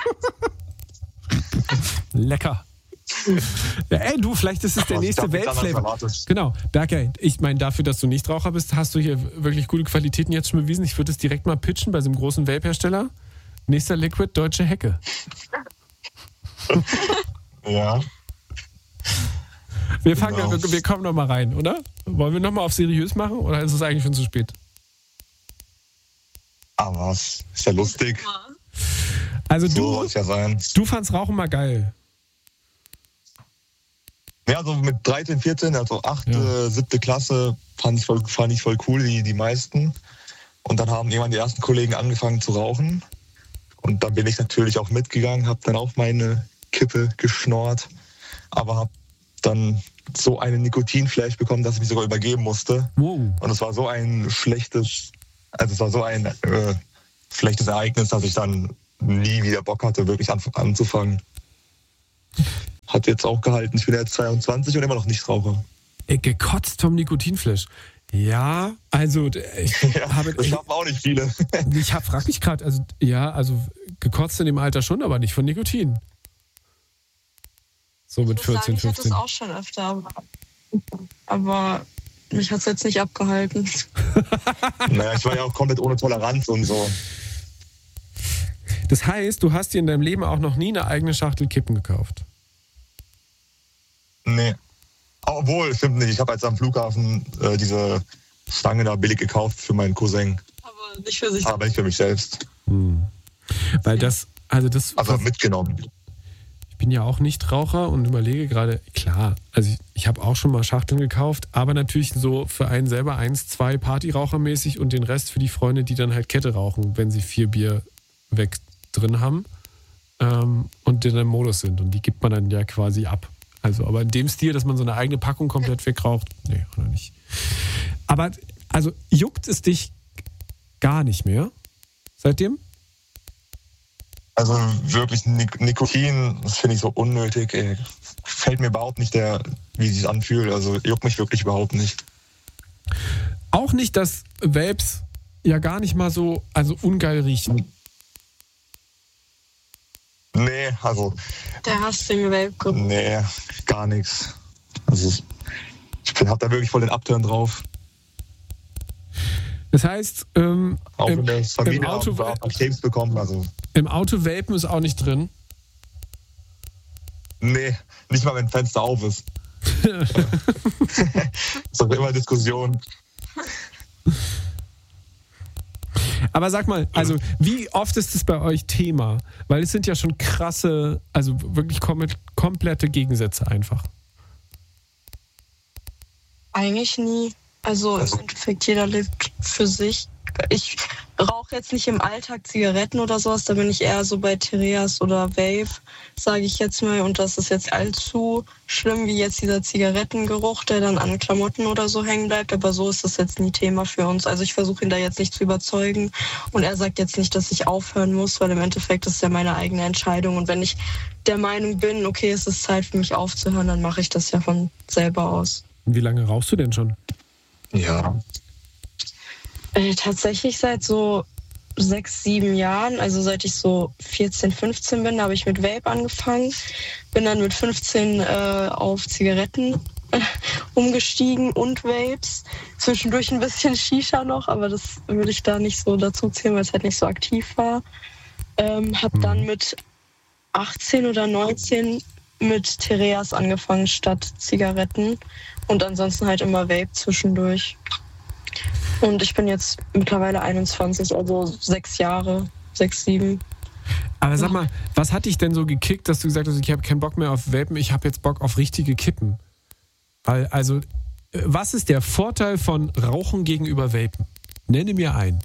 Lecker. Ja, ey, du, vielleicht ist es der nächste Weltflavor. Genau, Berkay, ich meine, dafür, dass du Nichtraucher bist, hast du hier wirklich gute Qualitäten jetzt schon bewiesen. Ich würde es direkt mal pitchen bei so einem großen Vape-Hersteller. Nächster Liquid, deutsche Hecke. Ja. Wir kommen noch mal rein, oder? Wollen wir noch mal auf seriös machen oder ist es eigentlich schon zu spät? Aber was? Ist ja lustig. Also So soll es ja sein. du fandst Rauchen mal geil. Ja, so mit 13, 14, also 8., Ja. 7. Klasse fand ich voll cool, die meisten. Und dann haben irgendwann die ersten Kollegen angefangen zu rauchen. Und dann bin ich natürlich auch mitgegangen, habe dann auch meine Kippe geschnorrt, aber habe dann so einen Nikotinflash bekommen, dass ich mich sogar übergeben musste. Wow. Und es war so ein schlechtes, also es war so ein schlechtes Ereignis, dass ich dann nie wieder Bock hatte, wirklich anzufangen. Hat jetzt auch gehalten. Ich bin jetzt 22 und immer noch Nichtraucher. Gekotzt vom Nikotinflash. Ja, also ich habe... Das schaffen auch nicht viele. Ich frag mich gerade, also gekotzt in dem Alter schon, aber nicht von Nikotin. So mit 14, 15. Ich hatte es auch schon öfter, aber mich hat es jetzt nicht abgehalten. Naja, ich war ja auch komplett ohne Toleranz und so. Das heißt, du hast dir in deinem Leben auch noch nie eine eigene Schachtel Kippen gekauft? Nee. Obwohl, stimmt nicht. Ich habe jetzt am Flughafen diese Stange da billig gekauft für meinen Cousin. Aber nicht für sich. Aber nicht für mich selbst. Weil das... Also mitgenommen. Ich bin ja auch Nichtraucher und überlege gerade, klar, also ich habe auch schon mal Schachteln gekauft, aber natürlich so für einen selber 1, 2 Partyrauchermäßig und den Rest für die Freunde, die dann halt Kette rauchen, wenn sie 4 Bier weg drin haben und in einem Modus sind. Und die gibt man dann ja quasi ab. Also, aber in dem Stil, dass man so eine eigene Packung komplett wegraucht, nee, oder nicht. Aber, also, juckt es dich gar nicht mehr seitdem? Also wirklich Nikotin, das finde ich so unnötig. Ey. Fällt mir überhaupt nicht, wie es sich anfühlt. Also juckt mich wirklich überhaupt nicht. Auch nicht, dass Vapes ja gar nicht mal so ungeil riechen. Nee, also... Der hasst den Vape. Nee, gar nichts. Also ich hab da wirklich voll den Upturn drauf. Das heißt, auch in der Familie haben wir auch Tapes bekommen. Also. Im Auto vapen ist auch nicht drin? Nee, nicht mal, wenn ein Fenster auf ist. ist doch immer Diskussion. Aber sag mal, also wie oft ist es bei euch Thema? Weil es sind ja schon krasse, also wirklich komplette Gegensätze einfach. Eigentlich nie. Also im Endeffekt, jeder lebt für sich. Ich rauche jetzt nicht im Alltag Zigaretten oder sowas, da bin ich eher so bei Tereas oder Vape, sage ich jetzt mal. Und das ist jetzt allzu schlimm wie jetzt dieser Zigarettengeruch, der dann an Klamotten oder so hängen bleibt. Aber so ist das jetzt nie Thema für uns. Also ich versuche ihn da jetzt nicht zu überzeugen. Und er sagt jetzt nicht, dass ich aufhören muss, weil im Endeffekt ist ja meine eigene Entscheidung. Und wenn ich der Meinung bin, okay, es ist Zeit für mich aufzuhören, dann mache ich das ja von selber aus. Wie lange rauchst du denn schon? Ja. Tatsächlich seit so 6, 7 Jahren, also seit ich so 14, 15 bin, habe ich mit Vape angefangen. Bin dann mit 15 auf Zigaretten umgestiegen und Vapes. Zwischendurch ein bisschen Shisha noch, aber das würde ich da nicht so dazu zählen, weil es halt nicht so aktiv war. Habe dann mit 18 oder 19 mit Tereas angefangen statt Zigaretten und ansonsten halt immer Vape zwischendurch. Und ich bin jetzt mittlerweile 21, also 6 Jahre, 6, 7. Aber sag mal, was hat dich denn so gekickt, dass du gesagt hast, ich habe keinen Bock mehr auf Vapen, ich habe jetzt Bock auf richtige Kippen? Weil, also, was ist der Vorteil von Rauchen gegenüber Vapen? Nenne mir einen.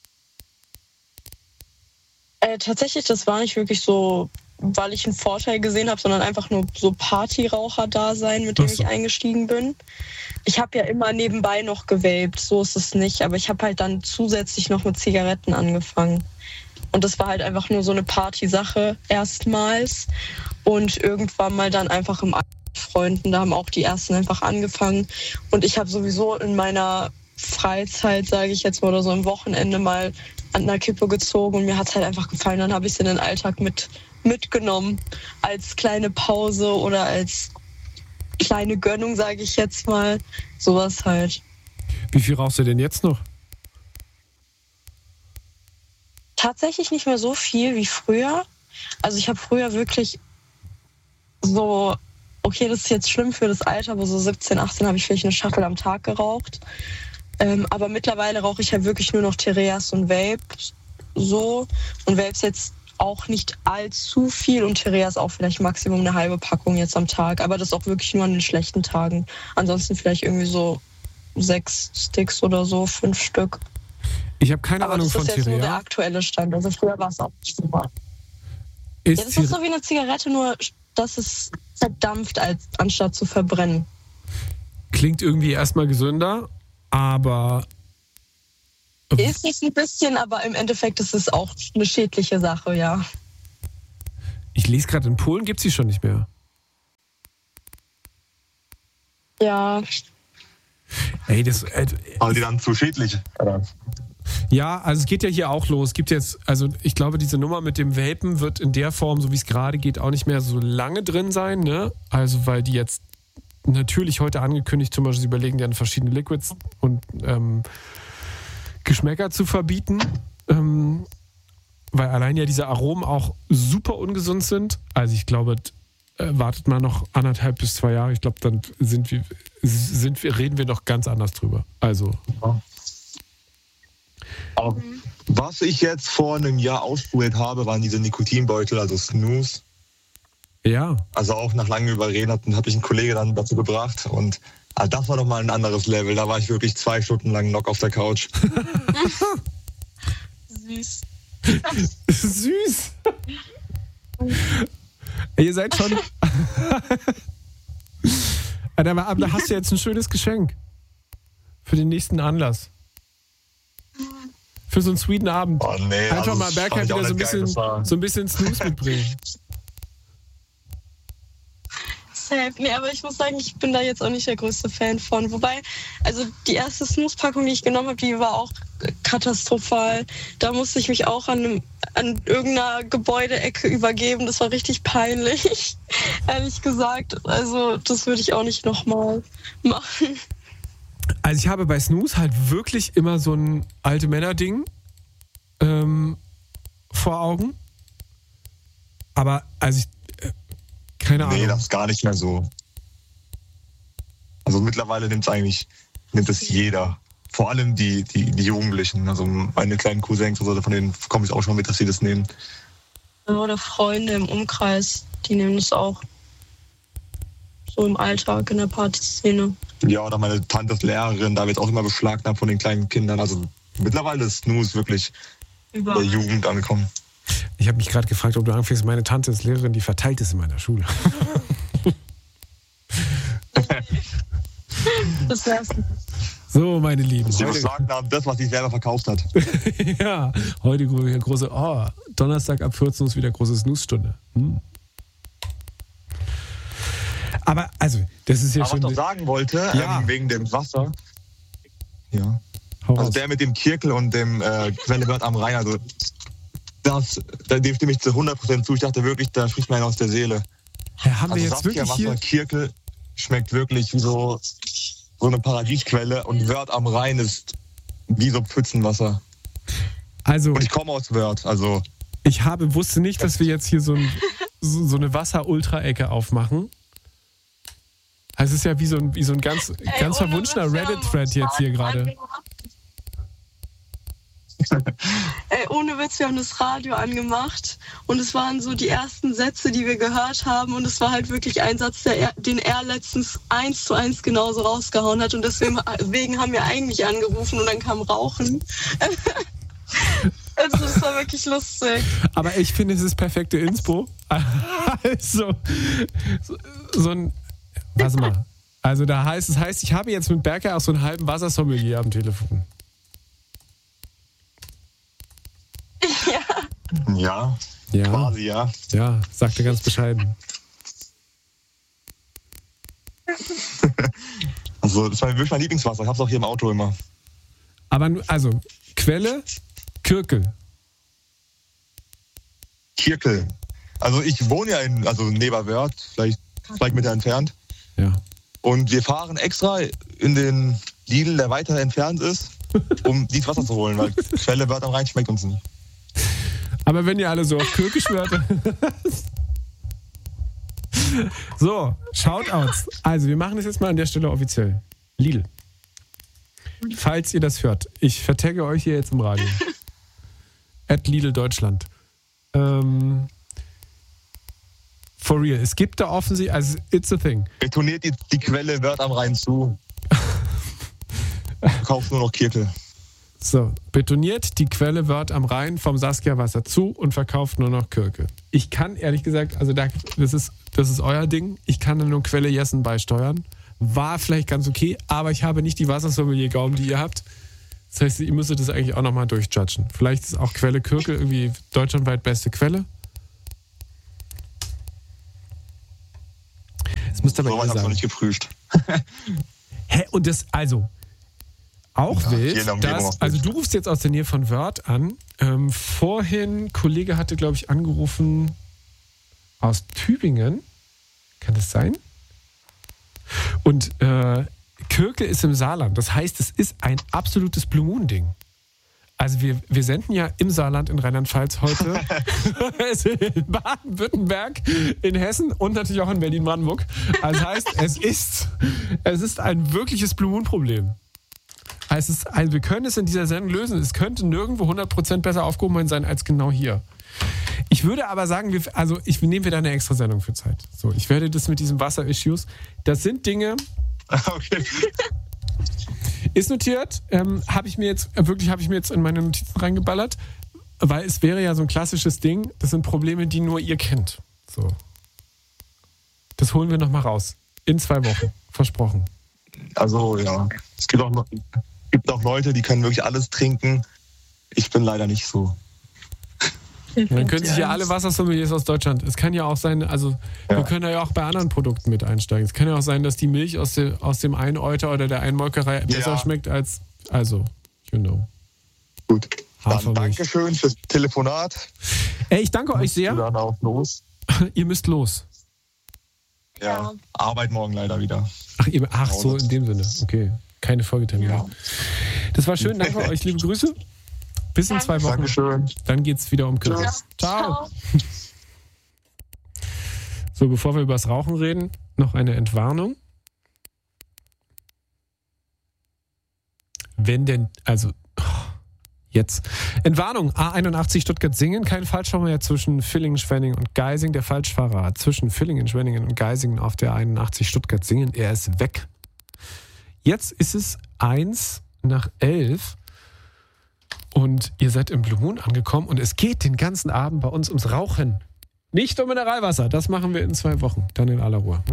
Tatsächlich, das war nicht wirklich so, weil ich einen Vorteil gesehen habe, sondern einfach nur so Partyraucher-Dasein, mit dem ich eingestiegen bin. Ich habe ja immer nebenbei noch gewaped, so ist es nicht. Aber ich habe halt dann zusätzlich noch mit Zigaretten angefangen. Und das war halt einfach nur so eine Party-Sache erstmals. Und irgendwann mal dann einfach im Freunden, da haben auch die ersten einfach angefangen. Und ich habe sowieso in meiner Freizeit, sage ich jetzt mal, oder so am Wochenende mal an einer Kippe gezogen. Und mir hat es halt einfach gefallen. Dann habe ich es in den Alltag mitgenommen. Als kleine Pause oder als kleine Gönnung, sage ich jetzt mal. Sowas halt. Wie viel rauchst du denn jetzt noch? Tatsächlich nicht mehr so viel wie früher. Also ich habe früher wirklich so, okay, das ist jetzt schlimm für das Alter, aber so 17, 18 habe ich vielleicht eine Schachtel am Tag geraucht. Aber mittlerweile rauche ich halt wirklich nur noch Tereas und Vapes so. Und Vapes jetzt auch nicht allzu viel und Tereas auch vielleicht Maximum eine halbe Packung jetzt am Tag. Aber das auch wirklich nur an den schlechten Tagen. Ansonsten vielleicht irgendwie so 6 Sticks oder so, 5 Stück. Ich habe keine Ahnung von Terea. Das ist jetzt nur der aktuelle Stand. Also früher war es auch nicht so. Das ist so wie eine Zigarette, nur dass es verdampft, anstatt zu verbrennen. Klingt irgendwie erstmal gesünder, aber Ist es ein bisschen, aber im Endeffekt ist es auch eine schädliche Sache, ja. Ich lese gerade, in Polen gibt es sie schon nicht mehr. Ja. Ey, das... Aber die dann zu schädlich. Ja, also es geht ja hier auch los. Es gibt jetzt, also ich glaube, diese Nummer mit dem Vapen wird in der Form, so wie es gerade geht, auch nicht mehr so lange drin sein, ne? Also weil die jetzt natürlich heute angekündigt, zum Beispiel sie überlegen ja verschiedene Liquids und Geschmäcker zu verbieten, weil allein ja diese Aromen auch super ungesund sind. Also ich glaube, wartet mal noch 1,5 bis 2 Jahre. Ich glaube, dann reden wir noch ganz anders drüber. Also... Aber was ich jetzt vor einem Jahr ausprobiert habe, waren diese Nikotinbeutel, also Snus. Ja. Also auch nach langem Überreden habe ich einen Kollege dann dazu gebracht. Und das war doch mal ein anderes Level. Da war ich wirklich 2 Stunden lang knock auf der Couch. Süß. Süß. Ihr seid schon... aber da hast du jetzt ein schönes Geschenk. Für den nächsten Anlass. Für so einen sweeten Abend. Oh, nee, einfach also mal Bergheim wieder so ein bisschen Snooze mitbringen. Safe. Nee, aber ich muss sagen, ich bin da jetzt auch nicht der größte Fan von. Wobei, also die erste Snooze-Packung, die ich genommen habe, die war auch katastrophal. Da musste ich mich auch an irgendeiner Gebäudeecke übergeben. Das war richtig peinlich, ehrlich gesagt. Also das würde ich auch nicht nochmal machen. Also ich habe bei Snooze halt wirklich immer so ein alte Männer-Ding vor Augen. Aber also keine Ahnung. Nee, das ist gar nicht mehr so. Also mittlerweile nimmt es jeder. Vor allem die Jugendlichen. Also meine kleinen Cousins, also von denen komme ich auch schon mit, dass sie das nehmen. Oder Freunde im Umkreis, die nehmen das auch. So im Alltag, in der Partyszene. Ja, oder meine Tante ist Lehrerin, da wird auch immer beschlagnahmt von den kleinen Kindern. Also mittlerweile ist Snooze wirklich Überall. der Jugend angekommen. Ich habe mich gerade gefragt, ob du anfängst, meine Tante ist Lehrerin, die verteilt es in meiner Schule. Das wär's nicht. So, meine Lieben. Sie beschlagnahmen das, was sie selber verkauft hat. Ja, heute große, Donnerstag ab 14 ist wieder große Snooze-Stunde. Aber, also, das ist ja Aber schon... was ich noch sagen wollte, Ja. wegen dem Wasser. Ja. Hau Also raus. der mit dem Kirkel und dem Quelle wird am Rhein, also dem stimme ich zu 100% zu. Ich dachte wirklich, da spricht mir einer aus der Seele. Ja, haben wir Also jetzt wirklich Wasser, hier... Kirkel schmeckt wirklich wie so eine Paradiesquelle und Wörth am Rhein ist wie so Pfützenwasser. Also, Und ich komme aus Wörth, also ich wusste nicht, dass wir jetzt hier so eine Wasser-Ultra-Ecke aufmachen. Also es ist ja wie so ein ganz verwunschener Reddit-Thread jetzt hier gerade. Ey, ohne Witz, wir haben das Radio angemacht und es waren so die ersten Sätze, die wir gehört haben und es war halt wirklich ein Satz, den er letztens 1:1 genauso rausgehauen hat und deswegen haben wir eigentlich angerufen und dann kam Rauchen. Also das war wirklich lustig. Aber ich finde, es ist perfekte Inspo. Also, so ein... Warte mal. Also es heißt, ich habe jetzt mit Berker auch so einen halben Wassersommelier am Telefon. ja, Ja, quasi ja. ja, sagte ganz bescheiden. Also das war wirklich mein Lieblingswasser, ich habe es auch hier im Auto immer. Aber also, Quelle, Kirkel. Kirkel. Also ich wohne ja in Neberwörth, vielleicht 2 Meter entfernt. Ja. Und wir fahren extra in den Lidl, der weiter entfernt ist, um dieses Wasser zu holen, weil Quelle Wörth am Rhein schmeckt uns nicht. Aber wenn ihr alle so auf Kirke schwört. So, Shoutouts. Also, wir machen das jetzt mal an der Stelle offiziell. Lidl. Falls ihr das hört, ich vertagge euch hier jetzt im Radio. @Lidl Deutschland. For real. Es gibt da offensichtlich, also it's a thing. Betoniert die Quelle Wörth am Rhein zu. Kauft nur noch Kirkel. So, betoniert die Quelle Wörth am Rhein vom Saskia Wasser zu und verkauft nur noch Kirke. Ich kann ehrlich gesagt, also das ist euer Ding, ich kann da nur Quelle Jessen beisteuern. War vielleicht ganz okay, aber ich habe nicht die Wassersommelier-Gaumen, die ihr habt. Das heißt, ihr müsstet das eigentlich auch nochmal durchjudgen. Vielleicht ist auch Quelle Kürke irgendwie deutschlandweit beste Quelle. Das müsst ihr aber So weit ihr hab's noch sagen. nicht geprüft. Hä? Und das, also, auch Ja, hier in wild, der Umgebung dass, auch also wild. du rufst jetzt aus der Nähe von Wörth an. Vorhin, Kollege hatte, glaube ich, angerufen aus Tübingen. Kann das sein? Und Kürke ist im Saarland. Das heißt, es ist ein absolutes Blue Moon-Ding. Also wir senden ja im Saarland in Rheinland-Pfalz heute, in Baden-Württemberg, in Hessen und natürlich auch in Berlin-Brandenburg. Also das heißt, es ist ein wirkliches Blue Moon-Problem. Also wir können es in dieser Sendung lösen. Es könnte nirgendwo 100% besser aufgehoben sein als genau hier. Ich würde aber sagen, ich nehme wieder eine extra Sendung für Zeit. So, ich werde das mit diesen Wasser-Issues, das sind Dinge, Okay. ist notiert, habe ich mir jetzt in meine Notizen reingeballert, weil es wäre ja so ein klassisches Ding, das sind Probleme, die nur ihr kennt. So. Das holen wir nochmal raus. In 2 Wochen. Versprochen. Also ja, es gibt auch Leute, die können wirklich alles trinken. Ich bin leider nicht so. Dann können sich ja alle Wassersommeliers aus Deutschland. Es kann ja auch sein, also wir können ja auch bei anderen Produkten mit einsteigen. Es kann ja auch sein, dass die Milch aus dem einen Euter oder der einen Molkerei besser schmeckt als, you know. Gut. Dann Hafermilch. Dankeschön fürs Telefonat. Ey, ich danke euch sehr. Dann auch los. Ihr müsst los. Ja. Arbeit morgen leider wieder. Ach so, in dem Sinne. Okay. Keine Folgetermine. Ja. Das war schön. Danke euch. Liebe Grüße. Bis in 2 Wochen. Dankeschön. Dann geht's wieder um Kürze. Ciao. So, bevor wir über das Rauchen reden, noch eine Entwarnung. Wenn denn, jetzt. Entwarnung, A81 Stuttgart-Singen, kein Falschfahrer mehr zwischen Villingen, Schwenningen und Geisingen. Der Falschfahrer zwischen Villingen, Schwenningen und Geisingen auf der A81 Stuttgart-Singen, er ist weg. Jetzt ist es 11:01 und ihr seid im Blue Moon angekommen und es geht den ganzen Abend bei uns ums Rauchen. Nicht um Mineralwasser, das machen wir in 2 Wochen, dann in aller Ruhe.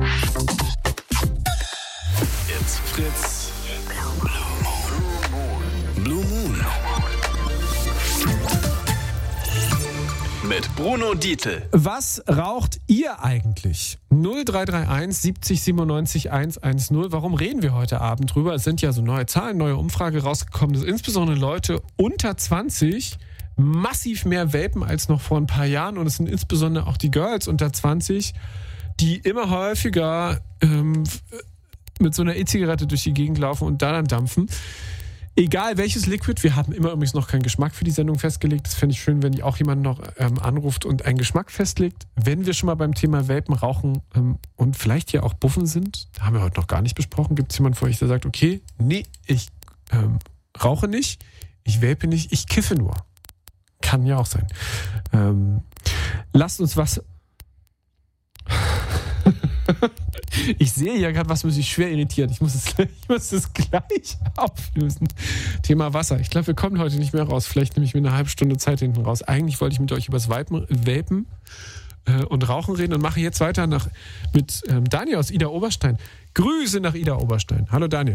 It's Fritz. Blue Moon. Mit Bruno Dietl. Was raucht ihr eigentlich? 0331 70 97 110. Warum reden wir heute Abend drüber? Es sind ja so neue Zahlen, neue Umfrage rausgekommen, dass insbesondere Leute unter 20 massiv mehr vapen als noch vor ein paar Jahren. Und es sind insbesondere auch die Girls unter 20, die immer häufiger mit so einer E-Zigarette durch die Gegend laufen und da dann dampfen. Egal welches Liquid, wir haben immer übrigens noch keinen Geschmack für die Sendung festgelegt. Das fände ich schön, wenn auch jemand noch anruft und einen Geschmack festlegt. Wenn wir schon mal beim Thema Vapen, Rauchen und vielleicht hier auch Buffen sind, da haben wir heute noch gar nicht besprochen, gibt es jemanden vor euch, der sagt, okay, nee, ich rauche nicht, ich vape nicht, ich kiffe nur. Kann ja auch sein. Lasst uns was... Ich sehe ja gerade, was mich schwer irritiert. Ich muss es gleich auflösen. Thema Wasser. Ich glaube, wir kommen heute nicht mehr raus. Vielleicht nehme ich mir eine halbe Stunde Zeit hinten raus. Eigentlich wollte ich mit euch über das Vapen und Rauchen reden und mache jetzt weiter mit Daniel aus Ida Oberstein. Grüße nach Ida Oberstein. Hallo Daniel.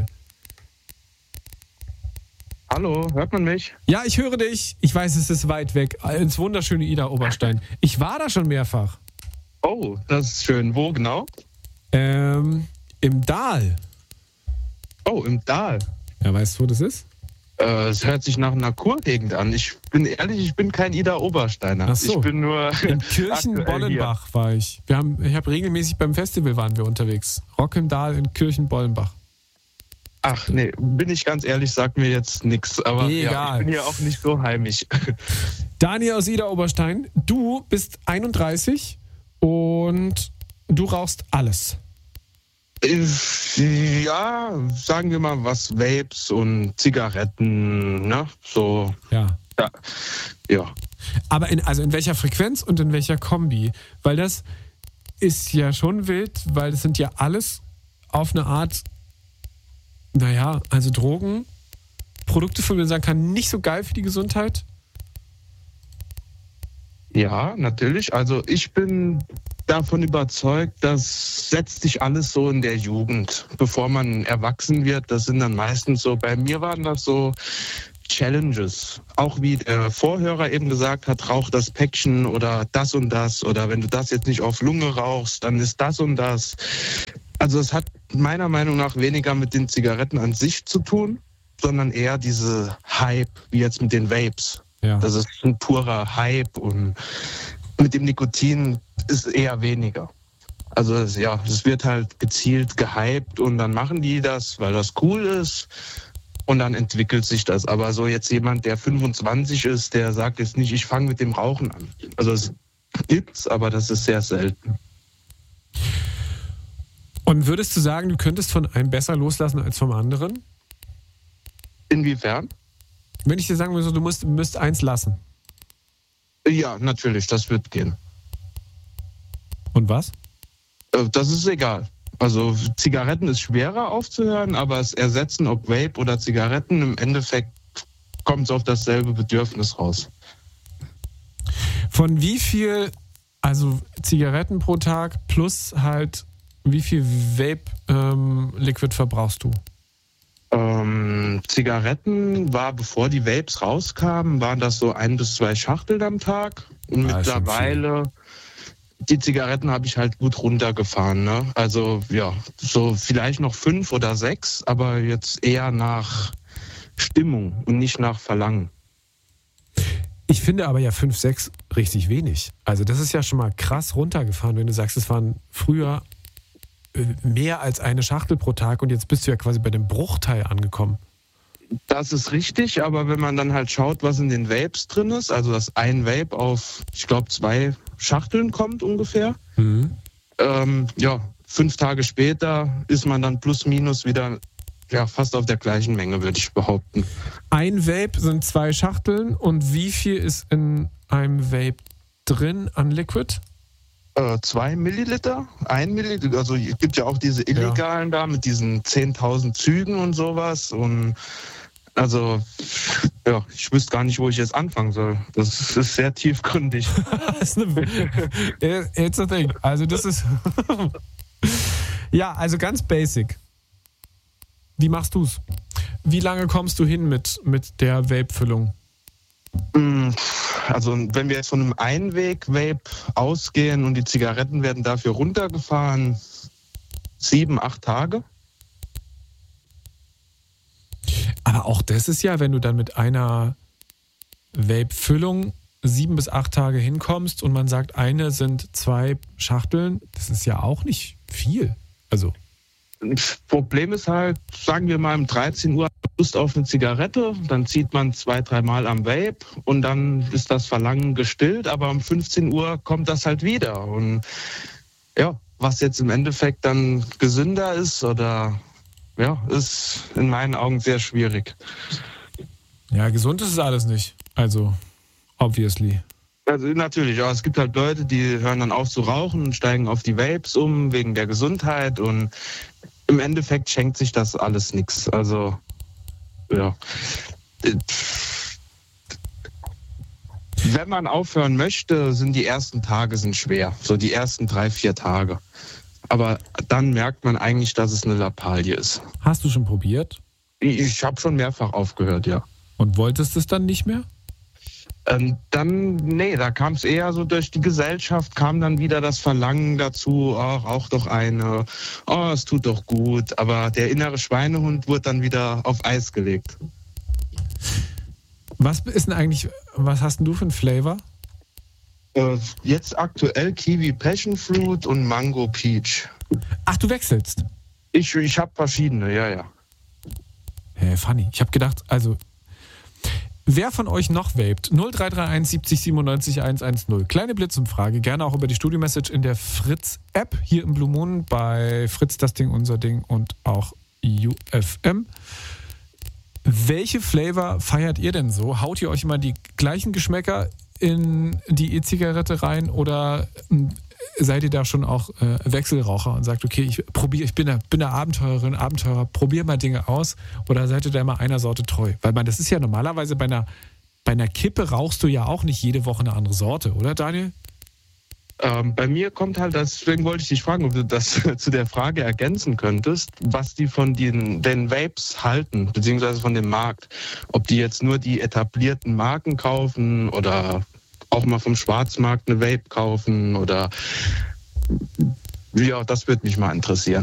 Hallo, hört man mich? Ja, ich höre dich. Ich weiß, es ist weit weg. Ins wunderschöne Ida Oberstein. Ich war da schon mehrfach. Oh, das ist schön. Wo genau? Im Dahl. Oh, im Dahl. Ja, weißt du, wo das ist? Es hört sich nach einer Kurgegend an. Ich bin ehrlich, ich bin kein Ida Obersteiner. Ach so. Ich bin nur In Kirchenbollenbach war ich. Ich habe regelmäßig beim Festival waren wir unterwegs. Rock im Dahl in Kirchenbollenbach. Ach nee, bin ich ganz ehrlich, sagt mir jetzt nichts. Aber Egal. ja, ich bin hier auch nicht so heimisch. Daniel aus Ida Oberstein, du bist 31 und du rauchst alles. Ja, sagen wir mal was, Vapes und Zigaretten, ne? So. Ja. Ja. Aber in welcher Frequenz und in welcher Kombi? Weil das ist ja schon wild, weil das sind ja alles auf eine Art, naja, also Drogen, Produkte, von denen man sagen kann, nicht so geil für die Gesundheit. Ja, natürlich. Also ich bin davon überzeugt, das setzt sich alles so in der Jugend, bevor man erwachsen wird. Das sind dann meistens so, bei mir waren das so Challenges. Auch wie der Vorhörer eben gesagt hat, rauch das Päckchen oder das und das. Oder wenn du das jetzt nicht auf Lunge rauchst, dann ist das und das. Also es hat meiner Meinung nach weniger mit den Zigaretten an sich zu tun, sondern eher diese Hype, wie jetzt mit den Vapes. Ja. Das ist ein purer Hype und mit dem Nikotin ist eher weniger. Also es wird halt gezielt gehypt und dann machen die das, weil das cool ist und dann entwickelt sich das. Aber so jetzt jemand, der 25 ist, der sagt jetzt nicht, ich fange mit dem Rauchen an. Also es gibt's, aber das ist sehr selten. Und würdest du sagen, du könntest von einem besser loslassen als vom anderen? Inwiefern? Wenn ich dir sagen würde, du müsst eins lassen. Ja, natürlich, das wird gehen. Und was? Das ist egal. Also Zigaretten ist schwerer aufzuhören, aber es ersetzen, ob Vape oder Zigaretten, im Endeffekt kommt es auf dasselbe Bedürfnis raus. Von wie viel, also Zigaretten pro Tag plus halt, wie viel Vape-Liquid verbrauchst du? Zigaretten war, bevor die Vapes rauskamen, waren das so 1 bis 2 Schachteln am Tag. Und mittlerweile, die Zigaretten habe ich halt gut runtergefahren. Ne? Also ja, so vielleicht noch 5 oder 6, aber jetzt eher nach Stimmung und nicht nach Verlangen. Ich finde aber ja 5, 6 richtig wenig. Also das ist ja schon mal krass runtergefahren, wenn du sagst, es waren früher mehr als eine Schachtel pro Tag und jetzt bist du ja quasi bei dem Bruchteil angekommen. Das ist richtig, aber wenn man dann halt schaut, was in den Vapes drin ist, also dass ein Vape auf, ich glaube, 2 Schachteln kommt ungefähr, 5 Tage später ist man dann plus minus wieder fast auf der gleichen Menge, würde ich behaupten. Ein Vape sind 2 Schachteln und wie viel ist in einem Vape drin an Liquid? 2 Milliliter, 1 Milliliter, also es gibt ja auch diese illegalen da mit diesen 10.000 Zügen und sowas und also ich wüsste gar nicht, wo ich jetzt anfangen soll. Das ist sehr tiefgründig. It's a thing. Also das ist ja, also ganz basic. Wie machst du's? Wie lange kommst du hin mit der Vape-Füllung? Also wenn wir jetzt von einem Einweg-Vape ausgehen und die Zigaretten werden dafür runtergefahren, 7, 8 Tage. Aber auch das ist ja, wenn du dann mit einer Vape-Füllung 7 bis 8 Tage hinkommst und man sagt, eine sind 2 Schachteln, das ist ja auch nicht viel. Also Das Problem ist halt, sagen wir mal um 13 Uhr Lust auf eine Zigarette, dann zieht man 2, 3 Mal am Vape und dann ist das Verlangen gestillt, aber um 15 Uhr kommt das halt wieder. Und was jetzt im Endeffekt dann gesünder ist oder ist in meinen Augen sehr schwierig. ja, gesund ist es alles nicht. Also, obviously. Also natürlich, aber es gibt halt Leute, die hören dann auf zu rauchen und steigen auf die Vapes um wegen der Gesundheit und im Endeffekt schenkt sich das alles nichts. Also, wenn man aufhören möchte, sind die ersten Tage schwer. So die ersten 3, 4 Tage. Aber dann merkt man eigentlich, dass es eine Lappalie ist. Hast du schon probiert? Ich habe schon mehrfach aufgehört, ja. Und wolltest es dann nicht mehr? Da kam es eher so durch die Gesellschaft, kam dann wieder das Verlangen dazu, rauch doch eine, es tut doch gut. Aber der innere Schweinehund wurde dann wieder auf Eis gelegt. Was hast denn du für einen Flavor? Jetzt aktuell Kiwi Passion Fruit und Mango Peach. Ach, du wechselst? Ich habe verschiedene, ja. Funny. Ich habe gedacht, also wer von euch noch vaped? 0331 70 97 110. Kleine Blitzumfrage, gerne auch über die Studio-Message in der Fritz-App, hier im Blue Moon, bei Fritz, das Ding, unser Ding und auch UFM. Welche Flavor feiert ihr denn so? Haut ihr euch immer die gleichen Geschmäcker in die E-Zigarette rein oder seid ihr da schon auch Wechselraucher und sagt, okay, ich bin eine Abenteurerin, Abenteurer, probiere mal Dinge aus, oder seid ihr da immer einer Sorte treu? Weil das ist ja normalerweise bei einer Kippe rauchst du ja auch nicht jede Woche eine andere Sorte, oder Daniel? Bei mir kommt halt, deswegen wollte ich dich fragen, ob du das zu der Frage ergänzen könntest, was die von den Vapes halten, beziehungsweise von dem Markt. Ob die jetzt nur die etablierten Marken kaufen oder auch mal vom Schwarzmarkt eine Vape kaufen oder ja, das würde mich mal interessieren.